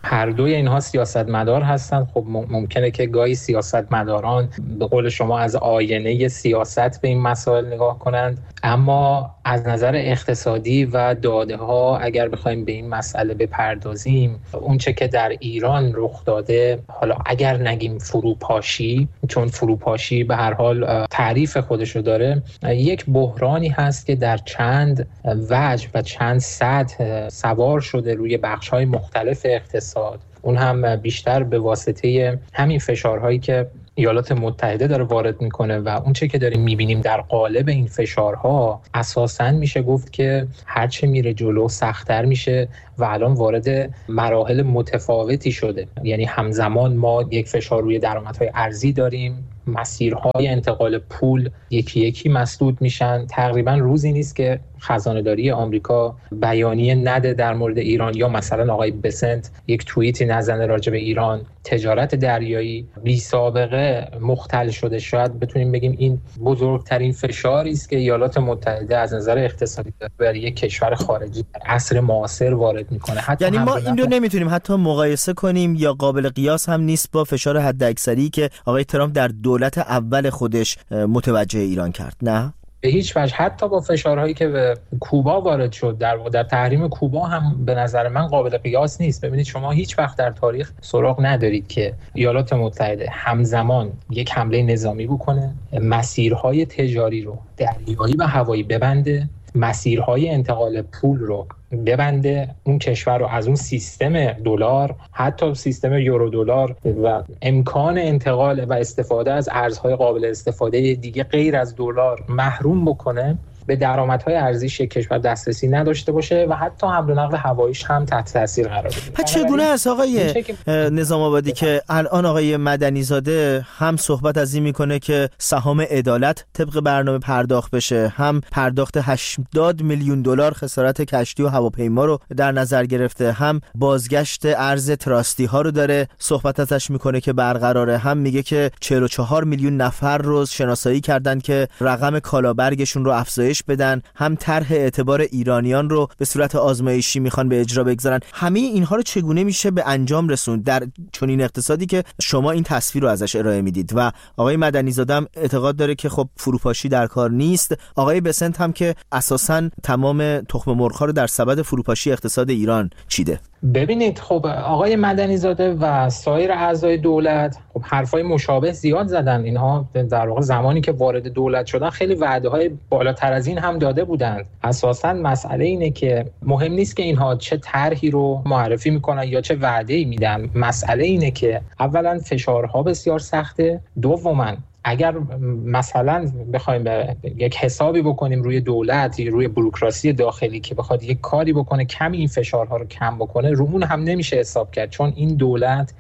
هر دوی اینها سیاستمدار هستند. خب ممکنه که گاهی سیاستمداران به قول شما از آینه سیاست به این مسائل نگاه کنند، اما از نظر اقتصادی و داده ها اگر بخوایم به این مسئله بپردازیم، اون چه که در ایران رخ داده، حالا اگر نگیم فروپاشی، چون فروپاشی به هر حال تعریف خودشو داره، یک بحرانی هست که در چند وجه و چند سطح سوار شده روی بخش‌های مختلف اقتصاد، اون هم بیشتر به واسطه همین فشارهایی که ایالات متحده داره وارد میکنه و اون چه که داریم میبینیم در قالب این فشارها اساساً میشه گفت که هرچه میره جلو سخت‌تر میشه و الان وارد مراحل متفاوتی شده. یعنی همزمان ما یک فشار روی درآمدهای ارزی داریم، مسیرهای انتقال پول یکی یکی مسدود میشن. تقریبا روزی نیست که خزانه‌داری آمریکا بیانیه نده در مورد ایران، یا مثلا آقای بسنت یک توییتی نزنه راجع به ایران. تجارت دریایی بی سابقه مختل شده. شاید بتونیم بگیم این بزرگترین فشاری است که ایالات متحده از نظر اقتصادی بر یک کشور خارجی در عصر معاصر وارد میکنه. یعنی ما این رو نمیتونیم حتی مقایسه کنیم یا قابل قیاس هم نیست با فشار حداکثری که آقای ترامپ در دولت اول خودش متوجه ایران کرد، نه؟ به هیچ وجه. حتی با فشارهایی که به کوبا وارد شد، در در تحریم کوبا هم به نظر من قابل قیاس نیست. ببینید شما هیچ وقت در تاریخ سراغ ندارید که ایالات متحده همزمان یک حمله نظامی بکنه، مسیرهای تجاری رو دریایی و هوایی ببنده، مسیرهای انتقال پول رو ببنده، اون کشور رو از اون سیستم دلار، حتی سیستم یورو دلار و امکان انتقال و استفاده از ارزهای قابل استفاده دیگه غیر از دلار محروم بکنه، به درآمدهای ارزیش یک کشور دسترسی نداشته باشه و حتی حمل و نقل هواییش هم تحت تاثیر قرار بگیره. پس چگونه است آقای نظام آبادی که الان آقای مدنی زاده هم صحبت از این میکنه که سهام عدالت طبق برنامه پرداخت بشه، هم پرداخت هشتاد میلیون دلار خسارت کشتی و هواپیما رو در نظر گرفته، هم بازگشت ارز تراستی ها رو داره صحبت ازش میکنه که برقراره، هم میگه که چهل و چهار میلیون نفر رو شناسایی کردن که رقم کالابرگشون رو افزایش بدن، هم طرح اعتبار ایرانیان رو به صورت آزمایشی میخوان به اجرا بگذارن. همه اینها رو چگونه میشه به انجام رسوند در چنین اقتصادی که شما این تصویر رو ازش ارائه میدید؟ و آقای مدنی زاده هم اعتقاد داره که خب فروپاشی در کار نیست. آقای بسنت هم که اساساً تمام تخم مرغ‌ها رو در سبد فروپاشی اقتصاد ایران چیده. ببینید خب آقای مدنی زاده و سایر اعضای دولت خب حرفای مشابه زیاد زدن. اینها در واقع زمانی که وارد دولت شدن خیلی وعده‌های بالاتر از این هم داده بودند. اساساً مسئله اینه که مهم نیست که اینها چه طرحی رو معرفی میکنن یا چه وعده‌ای میدن. مسئله اینه که اولا فشارها بسیار سخته، دوماً اگر مثلا بخوایم یک حسابی بکنیم روی دولت، روی بوروکراسی داخلی که بخواد یک کاری بکنه کمی این فشارها رو کم بکنه، رو اون هم نمیشه حساب کرد، چون این دولت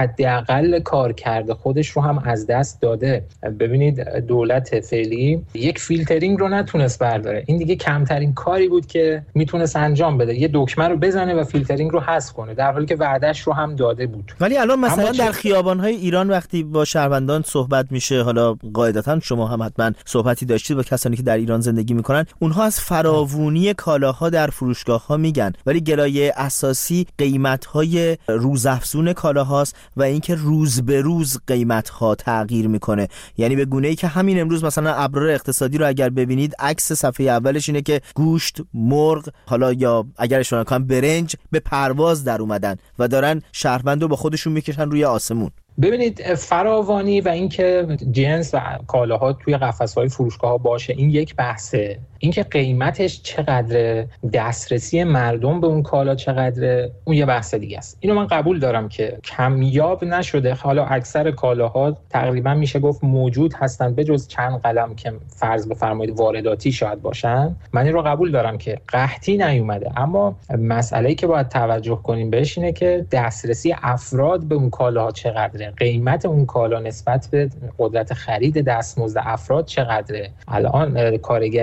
حداقل کار کرده خودش رو هم از دست داده. ببینید دولت فعلی یک فیلترینگ رو نتونست برداره. این دیگه کمترین کاری بود که میتونست انجام بده، یه دکمه رو بزنه و فیلترینگ رو حذف کنه، در حالی که وعدهش رو هم داده بود. ولی الان مثلا در خیابان‌های ایران وقتی با شهروندان صحبت میشه، حالا قاعدتاً شما هم حتما صحبتی داشتید با کسانی که در ایران زندگی میکنن، اونها از فراوونی کالاها در فروشگاه‌ها میگن، ولی گلایه اساسی قیمت‌های روزافزون کالاهاست و اینکه روز به روز قیمت‌ها تغییر میکنه. یعنی به گونه‌ای که همین امروز مثلا ابرار اقتصادی رو اگر ببینید، عکس صفحه اولش اینه که گوشت، مرغ، حالا یا اگر اشاره کنم برنج به پرواز در اومدن و دارن شهروند رو با خودشون میکشن روی آسمون. ببینید فراوانی و اینکه جنس و کالاها توی قفس‌های فروشگاه‌ها باشه این یک بحثه، اینکه قیمتش چقدره، دسترسی مردم به اون کالا چقدره، اون یه بحث دیگه است. اینو من قبول دارم که کمیاب نشده. حالا اکثر کالاها تقریبا میشه گفت موجود هستن به جز چند قلم که فرض بفرمایید وارداتی شاید باشن. من این رو قبول دارم که قحطی نیومده، اما مسئله‌ای که باید توجه کنیم بهش اینه که دسترسی افراد به اون کالاها چقدره، قیمت اون کالا نسبت به قدرت خرید دستمزد افراد چقدره. الان کارگری که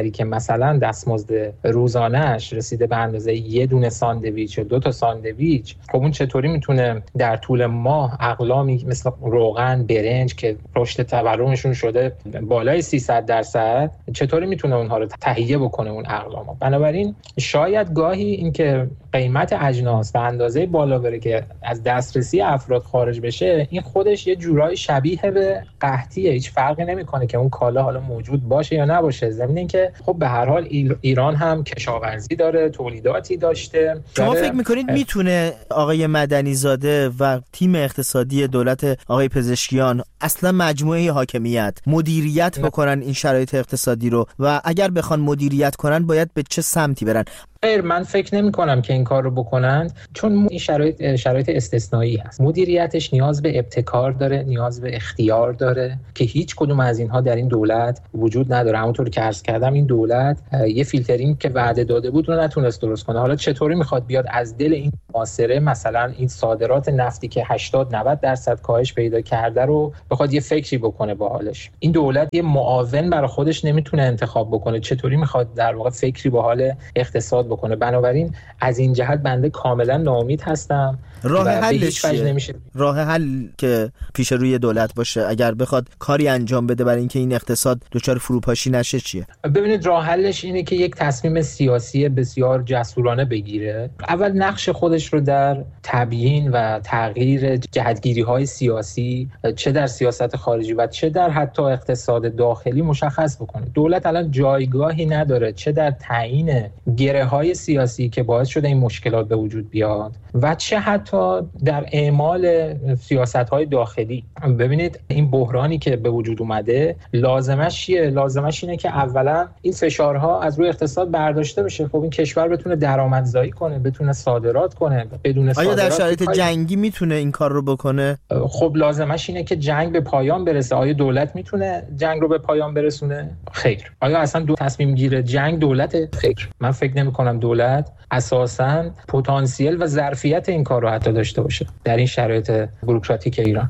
مثلا دستمزد روزانه‌اش رسیده به اندازه یه دونه ساندویچ یا دو تا ساندویچ، خب اون چطوری میتونه در طول ماه اقلامی مثل روغن، برنج که رشد تورمشون شده بالای سیصد درصد، چطوری میتونه اونها رو تهیه بکنه اون اقلامو؟ بنابراین شاید گاهی اینکه قیمت اجناس به اندازه بالا بره که از دسترسی افراد خارج بشه، این خودش یه جورایی شبیه به قحطیه. هیچ فرقی نمیکنه که اون کالا حالا موجود باشه یا نباشه، ضمن اینکه خب به هر حال ایران هم کشاورزی داره، تولیداتی داشته. شما فکر میکنید میتونه آقای مدنی زاده و تیم اقتصادی دولت آقای پزشکیان اصلا مجموعه حاکمیت مدیریت بکنن این شرایط اقتصادی رو، و اگر بخوان مدیریت کنن باید به چه سمتی برن؟ خیر، من فکر نمی کنم که این کار رو بکنند، چون این شرایط شرایط استثنایی هست. مدیریتش نیاز به ابتکار داره، نیاز به اختیار داره که هیچ کدوم از اینها در این دولت وجود نداره. همونطور که عرض کردم این دولت یه فیلترینگ که وعده داده بود رو نتونست درست کنه. حالا چطوری میخواد بیاد از دل این محاصره مثلا این صادرات نفتی که هشتاد نود درصد کاهش پیدا کرده رو بخواد یه فکری بکنه با حالش؟ این دولت یه معاون برای خودش نمیتونه انتخاب بکنه، چطوری میخواد در واقع فکری با حال اقتصاد بکنه؟ بنابراین از این جهت بنده کاملا ناامید هستم. راه حلش نمیشه. راه حل که پیش روی دولت باشه اگر بخواد کاری انجام بده برای اینکه این اقتصاد دچار فروپاشی نشه چیه؟ ببینید، راه حلش اینه که یک تصمیم سیاسی بسیار جسورانه بگیره. اول نقش خودش رو در تبیین و تغییر جهتگیری‌های سیاسی چه در سیاست خارجی و چه در حتی اقتصاد داخلی مشخص بکنه. دولت الان جایگاهی نداره، چه در تعیین گره‌های سیاسی که باعث شده این مشکلات به وجود بیاد و چه حتی در اعمال سیاست‌های داخلی. ببینید این بحرانی که به وجود اومده لازمش چیه؟ لازمش اینه که اولا این فشارها از روی اقتصاد برداشته بشه. خب این کشور بتونه درآمدزایی کنه، بتونه صادرات کنه. بدون صادرات آیا در شرایط جنگی میتونه این کار رو بکنه؟ خب لازمش اینه که جنگ به پایان برسه. آیا دولت میتونه جنگ رو به پایان برسونه؟ خیر. آیا اصلا دو تصمیم گیره جنگ دولت؟ خیر. من فکر نمی‌کنم دولت اساساً پتانسیل و ظرفیت این کار رو حتی داشته باشه در این شرایط بوروکراتیک ایران.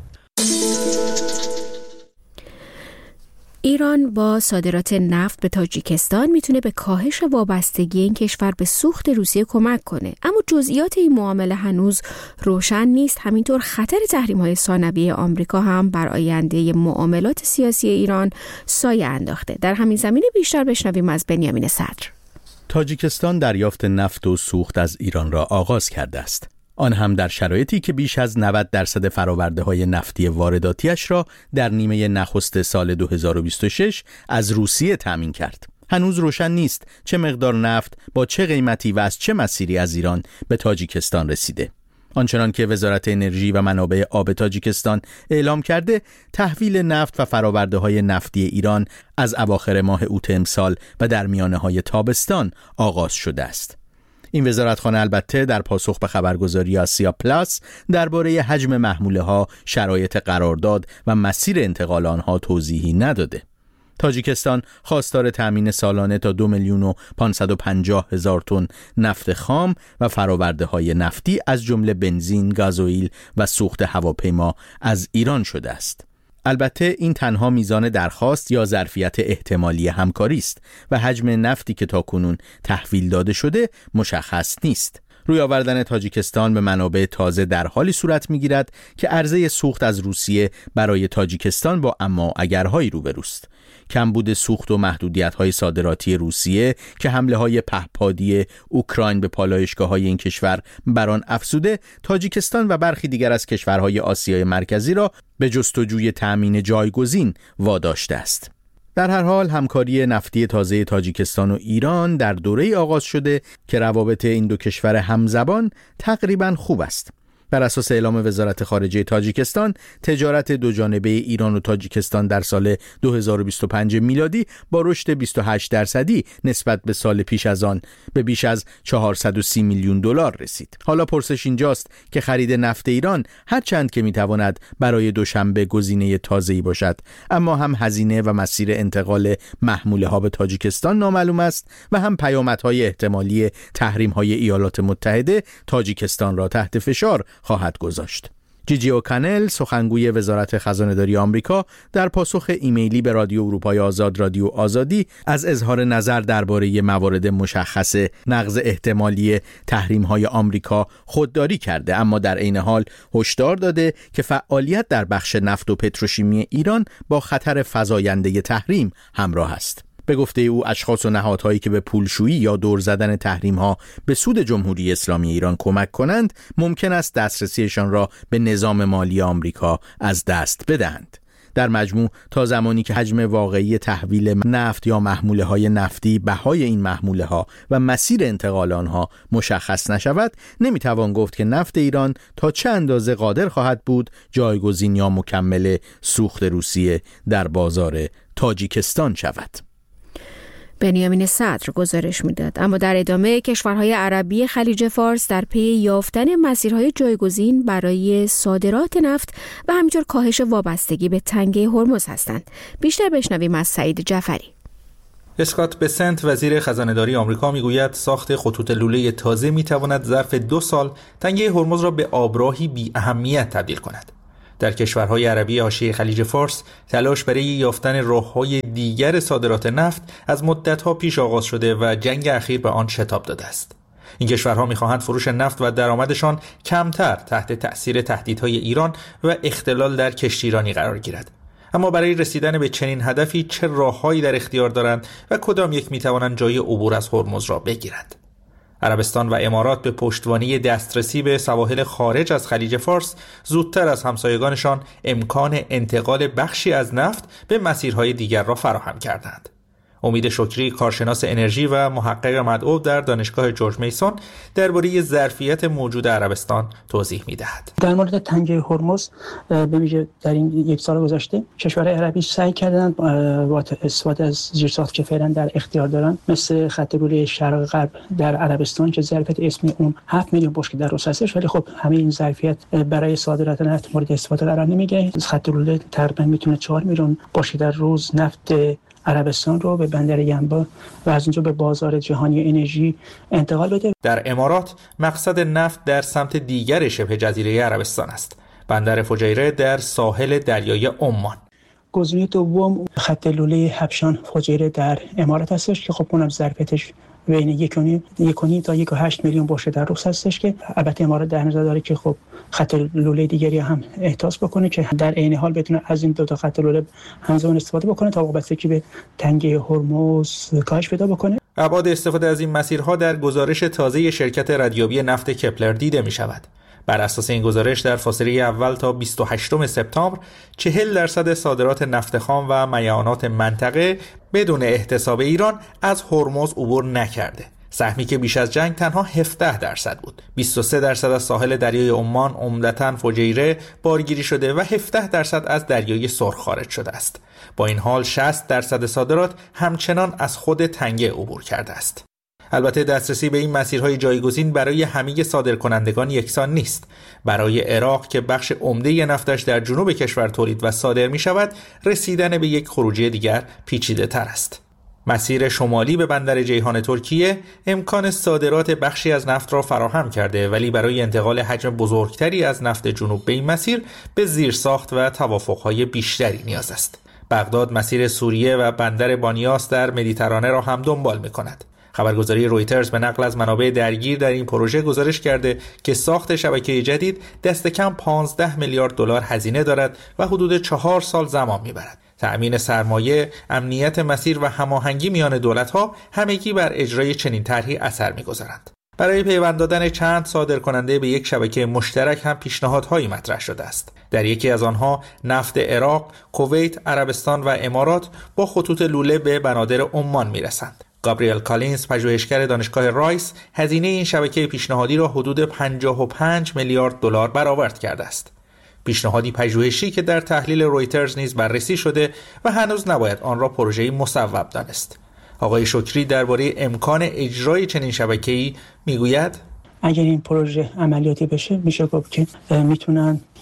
ایران با صادرات نفت به تاجیکستان میتونه به کاهش وابستگی این کشور به سوخت روسیه کمک کنه، اما جزئیات این معامله هنوز روشن نیست. همینطور خطر تحریم‌های ثانویه آمریکا هم بر آینده معاملات سیاسی ایران سایه انداخته. در همین زمینه بیشتر بشنویم از بنیامین صدر. تاجیکستان دریافت نفت و سوخت از ایران را آغاز کرده است. آن هم در شرایطی که بیش از نود درصد فرآورده‌های نفتی وارداتیش را در نیمه نخست سال دو هزار و بیست و شش از روسیه تامین کرد. هنوز روشن نیست چه مقدار نفت با چه قیمتی و از چه مسیری از ایران به تاجیکستان رسیده. آنچنان که وزارت انرژی و منابع آب تاجیکستان اعلام کرده، تحویل نفت و فرآورده‌های نفتی ایران از اواخر ماه اوت امسال و در میانه‌های تابستان آغاز شده است. این وزارتخانه البته در پاسخ به خبرگزاری آسیا پلاس درباره حجم محموله‌ها، شرایط قرارداد و مسیر انتقال آنها توضیحی نداده. تاجیکستان خواستار تامین سالانه تا دو میلیون و پانصد و پنجاه هزار تن نفت خام و فرآورده‌های نفتی از جمله بنزین، گازوئیل و سوخت هواپیما از ایران شده است. البته این تنها میزان درخواست یا ظرفیت احتمالی همکاری است و حجم نفتی که تاکنون تحویل داده شده مشخص نیست. روی آوردن تاجیکستان به منابع تازه در حالی صورت می‌گیرد که عرضه سوخت از روسیه برای تاجیکستان با اما اگرهایی روبروست. کمبود سوخت و محدودیت‌های صادراتی روسیه که حمله‌های پهپادی اوکراین به پالایشگاه‌های این کشور بر آن افزوده، تاجیکستان و برخی دیگر از کشورهای آسیای مرکزی را به جستجوی تأمین جایگزین واداشته است. در هر حال همکاری نفتی تازه تاجیکستان و ایران در دوره آغاز شده که روابط این دو کشور همزبان تقریباً خوب است. بر اساس اعلام وزارت خارجه تاجیکستان، تجارت دوجانبه ایران و تاجیکستان در سال دو هزار و بیست و پنج میلادی با رشد بیست و هشت درصدی نسبت به سال پیش از آن به بیش از چهارصد و سی میلیون دلار رسید. حالا پرسش اینجاست که خرید نفت ایران هرچند که میتواند برای دوشنبه گزینه تازه‌ای باشد، اما هم هزینه و مسیر انتقال محموله‌ها به تاجیکستان نامعلوم است و هم پیامدهای احتمالی تحریم‌های ایالات متحده تاجیکستان را تحت فشار خواهد گذاشت. جیجی اوکانل سخنگوی وزارت خزانه‌داری آمریکا در پاسخ ایمیلی به رادیو اروپای آزاد رادیو آزادی از اظهار نظر درباره موارد مشخص نقض احتمالی تحریم‌های آمریکا خودداری کرده، اما در عین حال هشدار داده که فعالیت در بخش نفت و پتروشیمی ایران با خطر فزاینده تحریم همراه است. به گفته او اشخاص و نهادهایی که به پولشویی یا دور زدن تحریم‌ها به سود جمهوری اسلامی ایران کمک کنند ممکن است دسترسیشان را به نظام مالی آمریکا از دست بدهند. در مجموع تا زمانی که حجم واقعی تحویل نفت یا محموله‌های نفتی، بهای این محموله‌ها و مسیر انتقال آنها مشخص نشود، نمیتوان گفت که نفت ایران تا چه اندازه قادر خواهد بود جایگزین یا مکمل سوخت روسیه در بازار تاجیکستان شود. بنیامین صدر گزارش میداد. اما در ادامه کشورهای عربی خلیج فارس در پی یافتن مسیرهای جایگزین برای صادرات نفت و همینطور کاهش وابستگی به تنگه هرمز هستند. بیشتر بشنویم از سعید جعفری. اسکات بسنت وزیر خزانه‌داری آمریکا میگوید ساخت خطوط لوله تازه میتواند ظرف دو سال تنگه هرمز را به آبراهی بی اهمیت تبدیل کند. در کشورهای عربی حاشیه خلیج فارس تلاش برای یافتن راه‌های دیگر صادرات نفت از مدت‌ها پیش آغاز شده و جنگ اخیر به آن شتاب داده است. این کشورها می‌خواهند فروش نفت و درآمدشان کمتر تحت تأثیر تهدیدهای ایران و اختلال در کشتیرانی قرار گیرد. اما برای رسیدن به چنین هدفی چه راه‌هایی در اختیار دارند و کدام یک می‌توانند جای عبور از هرمز را بگیرند؟ عربستان و امارات به پشتوانه دسترسی به سواحل خارج از خلیج فارس زودتر از همسایگانشان امکان انتقال بخشی از نفت به مسیرهای دیگر را فراهم کردند. امید شکری کارشناس انرژی و محقق مدعو در دانشگاه جورج میسون درباره ظرفیت موجود عربستان توضیح می‌دهد. در مورد تنگه هرمز به ویژه در این یک سال گذشته کشورهای عربی سعی کردند با استفاده از زیرساخت که فعلا در اختیار دارند مثل خط لوله شرق غرب در عربستان که ظرفیت اسمی اون هفت میلیون بشکه در روز هستش، ولی خب همه این ظرفیت برای صادرات نفت مورد استفاده قرار نمیگیره. خط لوله تقریبا میتونه چهار میلیون بشکه در روز نفت عربستان رو به بندر ینبع و از اونجا به بازار جهانی انرژی انتقال بده. در امارات مقصد نفت در سمت دیگر شبه جزیره عربستان است، بندر فجیره در ساحل دریای عمان. گزینه دوم خط لوله حبشان فجیره در امارات هستش که خب اونم ظرفیتش بین یک و نیم تا یک و هشت میلیون بشکه در روز هستش که البته امارات در نظر داره که خب خط لوله دیگری هم احداث بکنه که در عین حال بتونه از این دو تا خط لوله همزمان استفاده بکنه تا وابستگی به تنگه هرمز کاهش پیدا بکنه. ابعاد استفاده از این مسیرها در گزارش تازه شرکت ردیابی نفت کپلر دیده می شود. بر اساس این گزارش در فاصله اول تا بیست و هشتم سپتامبر چهل درصد صادرات نفت خام و میعانات منطقه بدون احتساب ایران از هرمز عبور نکرده. سهمی که بیش از جنگ تنها هفده درصد بود. بیست و سه درصد از ساحل دریای عمان عمدتاً فجیره بارگیری شده و هفده درصد از دریای سرخ خارج شده است. با این حال شصت درصد صادرات همچنان از خود تنگه عبور کرده است. البته دسترسی به این مسیرهای جایگزین برای همه صادرکنندگان یکسان نیست. برای عراق که بخش عمده نفتش در جنوب کشور تولید و صادر می شود، رسیدن به یک خروجی دیگر پیچیده تر است. مسیر شمالی به بندر جیهان ترکیه امکان صادرات بخشی از نفت را فراهم کرده، ولی برای انتقال حجم بزرگتری از نفت جنوب به این مسیر به زیرساخت و توافقهای بیشتری نیاز است. بغداد مسیر سوریه و بندر بانیاس در مدیترانه را هم دنبال می کند. خبرگزاری رویترز به نقل از منابع درگیر در این پروژه گزارش کرده که ساخت شبکه جدید دست کم پانزده میلیارد دلار هزینه دارد و حدود چهار سال زمان میبرد. تأمین سرمایه، امنیت مسیر و هماهنگی میان دولت‌ها همگی بر اجرای چنین طرحی اثر می‌گذارند. برای پیوند دادن چند صادرکننده به یک شبکه مشترک هم پیشنهادهایی مطرح شده است. در یکی از آنها نفت عراق، کویت، عربستان و امارات با خطوط لوله به بنادر عمان میرسند. گابریل کالینز پژوهشگر دانشگاه رایس هزینه این شبکه پیشنهادی را حدود پنجاه و پنج میلیارد دلار برآورد کرده است. پیشنهادی پژوهشی که در تحلیل رویترز نیز بررسی شده و هنوز نباید آن را پروژه‌ای مصوب دانست. آقای شکری درباره امکان اجرای چنین شبکه‌ای میگوید: اگر این پروژه عملیاتی بشه میشه گفت که میتونن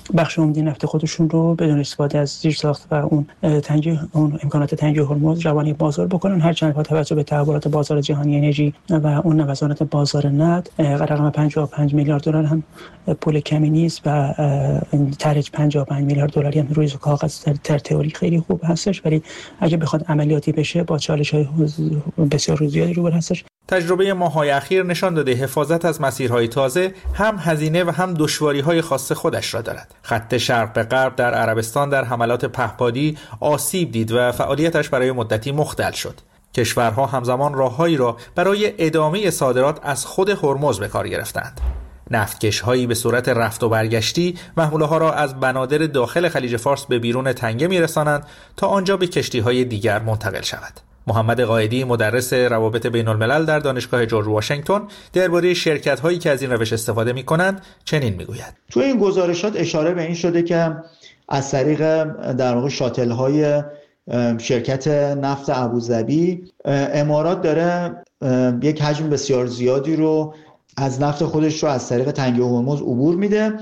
بخش عمده نفت خودشون رو بدون استفاده از زیرساخت و اون تنگی اون امکانات تنگی هرمز روانی بازار بکنن، هرچند با توجه به تحولات بازار جهانی انرژی و اون نوسانات بازار نفت رقم پنجاه و پنج میلیارد دلار هم پول کمی نیست و طرح پنجاه و پنج میلیارد دلاری هم روی کاغذ در تئوری خیلی خوب هستش، ولی اگه بخواد عملیاتی بشه با چالش‌های بسیار زیادی روبرو هستش. تجربه ماه‌های اخیر نشان داده حفاظت از مسیرهای تازه هم هزینه و هم دشواری‌های خاص خودش را دارد. خط شرق به غرب در عربستان در حملات پهپادی آسیب دید و فعالیتش برای مدتی مختل شد. کشورها همزمان راههایی را برای ادامه صادرات از خود هرمز به کار گرفتند. نفتکش‌هایی به صورت رفت و برگشتی محموله‌ها را از بنادر داخل خلیج فارس به بیرون تنگه می‌رسانند تا آنجا به کشتی‌های دیگر منتقل شود. محمد قائدی مدرس روابط بین الملل در دانشگاه جورج واشنگتن درباره شرکت‌هایی که از این روش استفاده می‌کنند چنین می‌گوید: تو این گزارشات اشاره به این شده که از طریق در واقع شاتل‌های شرکت نفت ابوظبی امارات داره یک حجم بسیار زیادی رو از نفت خودش رو از طریق تنگه هرمز عبور میده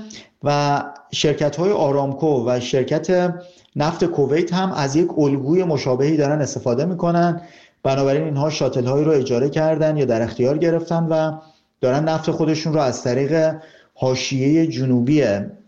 و شرکت‌های آرامکو و شرکت نفت کویت هم از یک الگوی مشابهی دارن استفاده میکنن. بنابراین اینها شاتل هایی رو اجاره کردن یا در اختیار گرفتن و دارن نفت خودشون رو از طریق حاشیه جنوبی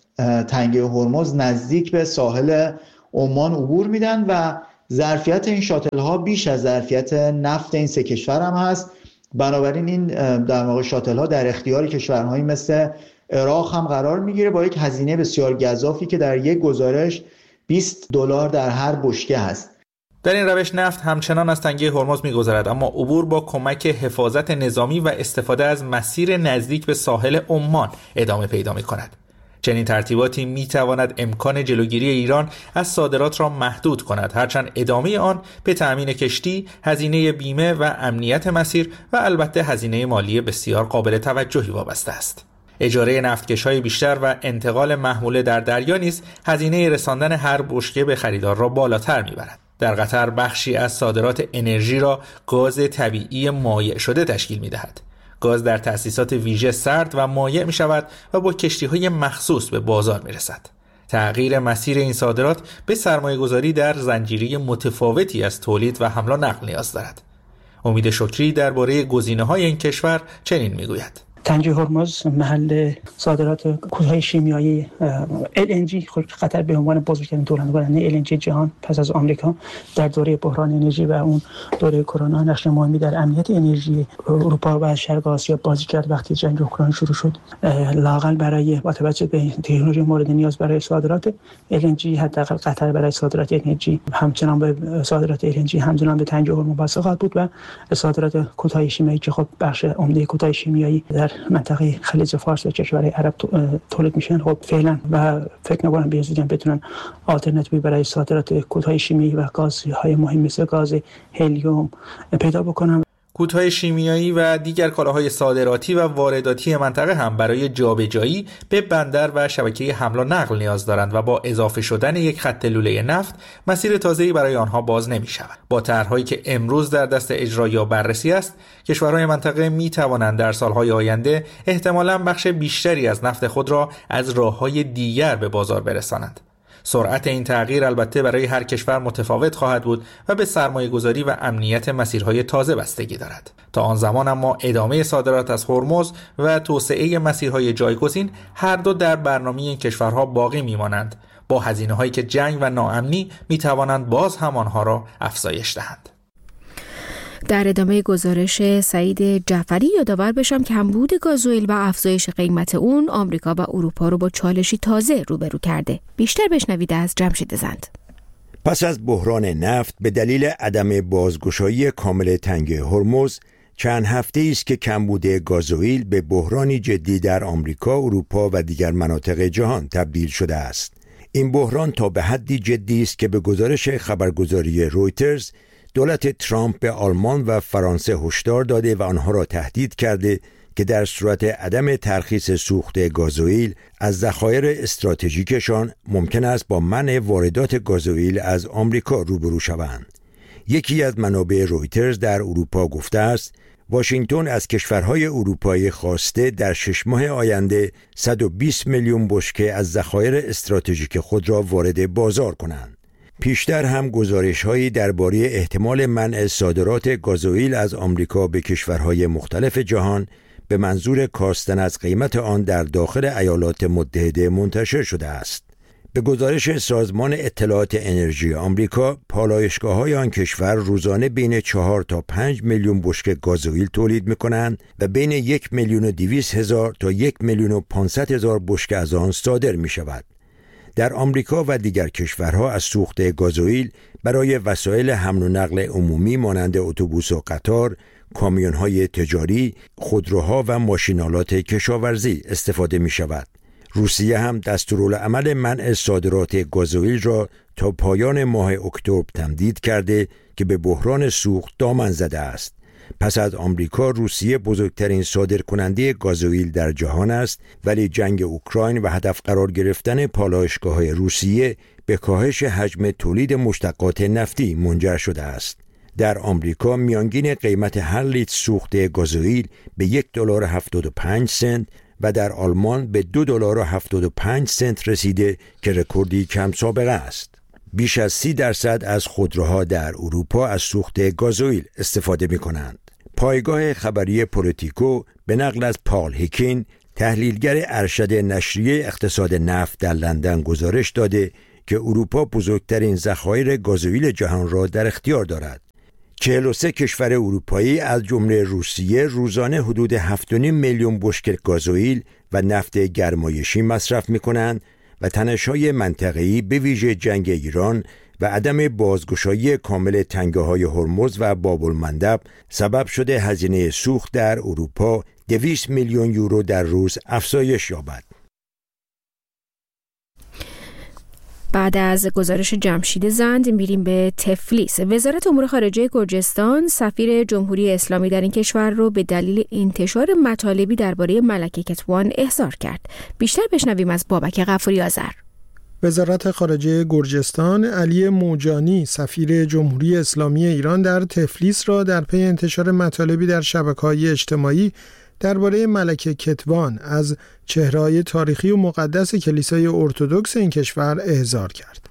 تنگه هرمز نزدیک به ساحل عمان عبور میدن و ظرفیت این شاتل ها بیش از ظرفیت نفت این سه کشور هم هست. بنابراین این در واقع شاتل ها در اختیار کشورهایی مثل عراق هم قرار میگیره با یک هزینه بسیار گزافی که در یک گزارش بیست دلار در هر بشکه هست. در این روش نفت همچنان از تنگه هرمز می‌گذرد، اما عبور با کمک حفاظت نظامی و استفاده از مسیر نزدیک به ساحل عمان ادامه پیدا می‌کند. چنین ترتیباتی می‌تواند امکان جلوگیری ایران از صادرات را محدود کند، هرچند ادامه آن به تأمین کشتی، هزینه بیمه و امنیت مسیر و البته هزینه مالی بسیار قابل توجهی وابسته است. اجاره نفتکش‌های بیشتر و انتقال محموله در دریا نیز هزینه رساندن هر بشکه به خریدار را بالاتر می‌برد. در قطر بخشی از صادرات انرژی را گاز طبیعی مایع شده تشکیل می‌دهد. گاز در تأسیسات ویژه سرد و مایع می‌شود و با کشتی‌های مخصوص به بازار می‌رسد. تغییر مسیر این صادرات به سرمایه‌گذاری در زنجیره متفاوتی از تولید و حمل و نقل نیاز دارد. امید شکری درباره گزینه‌های این کشور چنین می‌گوید: تنگه هرمز محل صادرات کودهای شیمیایی ال ان جی، قطر به عنوان بزرگترین تولید کننده ال ان جی جهان پس از آمریکا در دوره بحران انرژی و اون دوره کرونا نقش مهمی در امنیت انرژی اروپا و شرق آسیا بازی کرد. وقتی جنگ اوکراین شروع شد، لااقل برای با توجه به تکنولوژی مورد نیاز برای صادرات ال ان جی، حداقل قطر برای صادرات انرژی همچنان به صادرات ال ان جی همچنان به تنگه هرمز وابسته بود و صادرات کودهای شیمیایی که خب بخش عمده کودهای شیمیایی در منطقه خلیج فارس و کشورهای عرب تولید میشن، خب فعلا و فکر نکنم به زودی بتونن آلترناتیوی برای صادرات کودهای شیمیایی و گازهای مهم مثل گاز هلیوم پیدا بکنن. کودهای شیمیایی و دیگر کالاهای صادراتی و وارداتی منطقه هم برای جابجایی به بندر و شبکه حمل و نقل نیاز دارند و با اضافه شدن یک خط لوله نفت مسیر تازه‌ای برای آنها باز نمی‌شود. با طرح‌هایی که امروز در دست اجرا یا بررسی است، کشورهای منطقه می‌توانند در سال‌های آینده احتمالاً بخش بیشتری از نفت خود را از راه‌های دیگر به بازار برسانند. سرعت این تغییر البته برای هر کشور متفاوت خواهد بود و به سرمایه‌گذاری و امنیت مسیرهای تازه بستگی دارد. تا آن زمان اما ادامه صادرات از هرمز و توسعه مسیرهای جایگزین هر دو در برنامه این کشورها باقی میمانند، با هزینه‌هایی که جنگ و ناامنی میتوانند باز هم آنها را افزایش دهند. در ادامه گزارش سعید جعفری یادآور بشم که کمبود گازوئیل و افزایش قیمت اون آمریکا و اروپا رو با چالشی تازه روبرو کرده. بیشتر بشنوید از جمشید زند. پس از بحران نفت به دلیل عدم بازگشایی کامل تنگه هرمز، چند هفته است که کمبود گازوئیل به بحرانی جدی در آمریکا، اروپا و دیگر مناطق جهان تبدیل شده است. این بحران تا به حدی جدی است که به گزارش خبرگزاری رویترز، دولت ترامپ به آلمان و فرانسه هشدار داده و آنها را تهدید کرده که در صورت عدم ترخیص سوخت گازوئیل از ذخایر استراتژیکشان ممکن است با منع واردات گازوئیل از آمریکا روبرو شوند. یکی از منابع رویترز در اروپا گفته است واشنگتن از کشورهای اروپایی خواسته در شش ماه آینده صد و بیست میلیون بشکه از ذخایر استراتژیک خود را وارد بازار کنند. پیشتر هم گزارش‌هایی درباره احتمال منع صادرات گازوئیل از آمریکا به کشورهای مختلف جهان به منظور کاستن از قیمت آن در داخل ایالات متحده منتشر شده است. به گزارش سازمان اطلاعات انرژی آمریکا، پالایشگاه‌های آن کشور روزانه بین چهار تا پنج میلیون بشکه گازوئیل تولید می‌کنند و بین یک میلیون و دویست هزار تا یک میلیون و پانصد هزار بشکه از آن صادر می‌شود. در آمریکا و دیگر کشورها از سوخت گازوئیل برای وسایل حمل و نقل عمومی مانند اتوبوس و قطار، کامیون‌های تجاری، خودروها و ماشین‌آلات کشاورزی استفاده می‌شود. روسیه هم دستورالعمل منع صادرات گازوئیل را تا پایان ماه اکتبر تمدید کرده که به بحران سوخت دامن زده است. پس از آمریکا، روسیه بزرگترین صادرکننده گازوئیل در جهان است، ولی جنگ اوکراین و هدف قرار گرفتن پالایشگاه‌های روسیه به کاهش حجم تولید مشتقات نفتی منجر شده است. در آمریکا میانگین قیمت هر لیتر سوخت گازوئیل به یک دلار و هفتاد و پنج سنت و در آلمان به دو دلار و هفتاد و پنج سنت رسیده که رکوردی کم سابقه است. بیش از سی درصد از خودروها در اروپا از سوخت گازوئیل استفاده می کنند. پایگاه خبری پولیتیکو به نقل از پال هیکین، تحلیلگر ارشد نشریه اقتصاد نفت در لندن گزارش داده که اروپا بزرگترین ذخایر گازوئیل جهان را در اختیار دارد. چهل و سه کشور اروپایی از جمله روسیه روزانه حدود هفت و نیم میلیون بشکه گازوئیل و نفت گرمایشی مصرف می‌کنند و تنش‌های منطقه‌ای به ویژه جنگ ایران و عدم بازگشایی کامل تنگه‌های هرمز و باب المندب سبب شده هزینه سوخت در اروپا دویست میلیون یورو در روز افزایش یابد. بعد از گزارش جمشید زند میریم به تفلیس. وزارت امور خارجه گرجستان سفیر جمهوری اسلامی در این کشور رو به دلیل انتشار مطالبی درباره ملکه کتوان احضار کرد. بیشتر بشنویم از بابک غفوری آذر. وزارت خارجه گرجستان علی موجانی سفیر جمهوری اسلامی ایران در تفلیس را در پی انتشار مطالبی در شبکه‌های اجتماعی درباره ملکه کتوان از چهره‌های تاریخی و مقدس کلیسای ارتدوکس این کشور احضار کرد.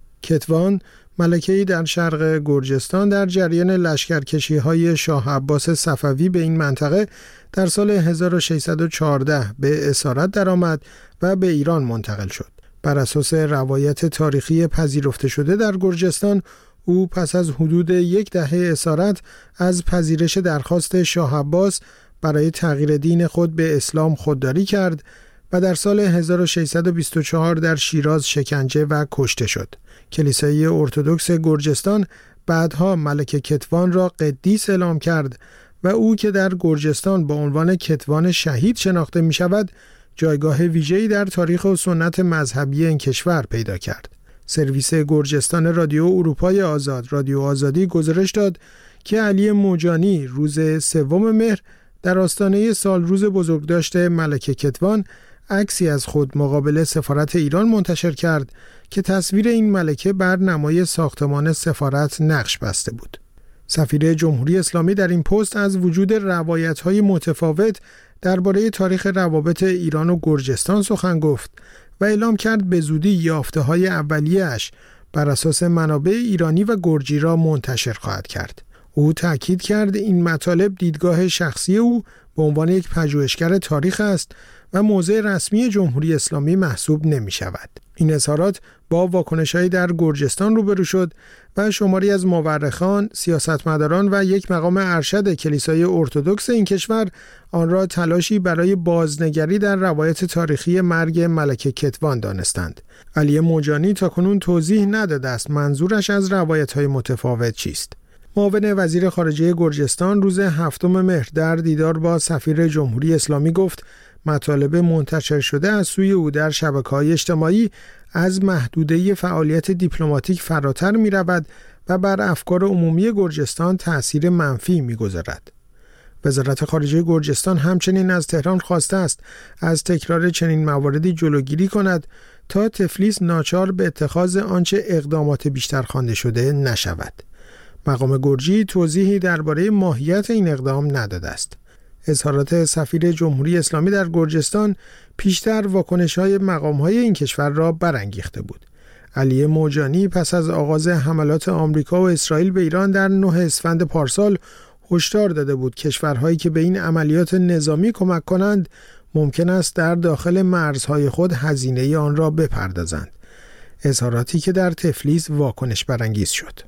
کتوان ملکه‌ای در شرق گرجستان در جریان لشکرکشی‌های شاه عباس صفوی به این منطقه در سال هزار و ششصد و چهارده به اسارت درآمد و به ایران منتقل شد. بر اساس روایت تاریخی پذیرفته شده در گرجستان، او پس از حدود یک دهه اسارت از پذیرش درخواست شاه عباس برای تغییر دین خود به اسلام خودداری کرد و در سال هزار و ششصد و بیست و چهار در شیراز شکنجه و کشته شد. کلیسای ارتدوکس گرجستان بعدها ملکه کتوان را قدیس اعلام کرد و او که در گرجستان با عنوان کتوان شهید شناخته می شود، جایگاه ویژه‌ای در تاریخ و سنت مذهبی این کشور پیدا کرد. سرویس گرجستان رادیو اروپای آزاد، رادیو آزادی گزارش داد که علی موجانی روز سوم مهر در آستانه سالروز بزرگداشت ملکه کتوان عکسی از خود مقابل سفارت ایران منتشر کرد که تصویر این ملکه بر نمای ساختمان سفارت نقش بسته بود. سفیر جمهوری اسلامی در این پست از وجود روایت‌های متفاوت درباره تاریخ روابط ایران و گرجستان سخن گفت و اعلام کرد به زودی یافته‌های اولیه‌اش بر اساس منابع ایرانی و گرجی را منتشر خواهد کرد. او تأکید کرد این مطالب دیدگاه شخصی او به عنوان یک پژوهشگر تاریخ است و موضع رسمی جمهوری اسلامی محسوب نمی شود. این اظهارات با واکنش‌هایی در گرجستان روبرو شد و شماری از مورخان، سیاستمداران و یک مقام ارشد کلیسای ارتدوکس این کشور آن را تلاشی برای بازنگری در روایت تاریخی مرگ ملکه کتوان دانستند. علی موجانی تاکنون توضیح نداده است منظورش از روایت‌های متفاوت چیست. معاون وزیر خارجه گرجستان روز هفتم مهر در دیدار با سفیر جمهوری اسلامی گفت مطالب منتشر شده از سوی او در شبکه‌های اجتماعی از محدوده فعالیت دیپلماتیک فراتر می‌رود و بر افکار عمومی گرجستان تأثیر منفی می‌گذارد. وزارت خارجه گرجستان همچنین از تهران خواسته است از تکرار چنین مواردی جلوگیری کند تا تفلیس ناچار به اتخاذ آنچه اقدامات بیشتر خوانده شده نشود. مقام گرجی توضیحی درباره ماهیت این اقدام نداده است. اظهارات سفیر جمهوری اسلامی در گرجستان پیشتر واکنش‌های مقام‌های این کشور را برانگیخته بود. علی موجانی پس از آغاز حملات آمریکا و اسرائیل به ایران در نه اسفند پارسال هشدار داده بود کشورهایی که به این عملیات نظامی کمک کنند ممکن است در داخل مرزهای خود هزینه آن را بپردازند. اظهاراتی که در تفلیس واکنش برانگیز شد.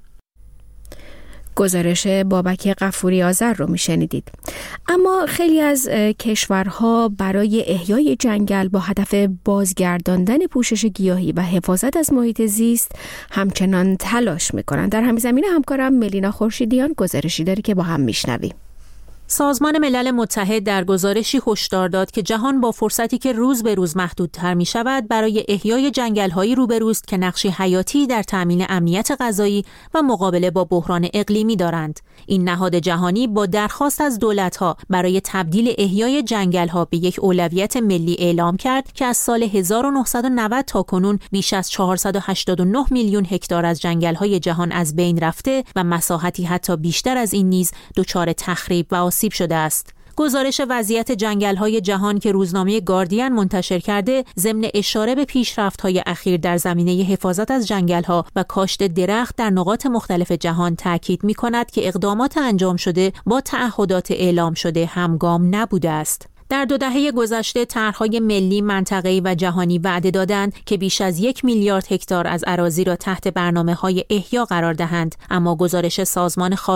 گزارش بابک غفوری آذر رو میشنیدید. اما خیلی از کشورها برای احیای جنگل با هدف بازگرداندن پوشش گیاهی و حفاظت از محیط زیست همچنان تلاش میکنند. در همین زمینه همکارم ملینا خورشیدیان گزارشی داره که با هم میشنویم. سازمان ملل متحد در گزارشی هشدار داد که جهان با فرصتی که روز به روز محدودتر می شود برای احیای جنگل‌هایی روبروست که نقشی حیاتی در تأمین امنیت غذایی و مقابله با بحران اقلیمی دارند. این نهاد جهانی با درخواست از دولت‌ها برای تبدیل احیای جنگل‌ها به یک اولویت ملی اعلام کرد که از سال هزار و نهصد و نود تا کنون بیش از چهارصد و هشتاد و نه میلیون هکتار از جنگل‌های جهان از بین رفته و مساحتی حتی بیشتر از این نیز دچار تخریب و آسیب شده است. گزارش وضعیت جنگل‌های جهان که روزنامه گاردین منتشر کرده، ضمن اشاره به پیشرفت‌های اخیر در زمینه حفاظت از جنگل‌ها و کاشت درخت در نقاط مختلف جهان تاکید می‌کند که اقدامات انجام شده با تعهدات اعلام شده همگام نبوده است. در دو دهه گذشته طرح‌های ملی، منطقه‌ای و جهانی وعده دادند که بیش از یک میلیارد هکتار از اراضی را تحت برنامه‌های احیا قرار دهند، اما گزارش سازمان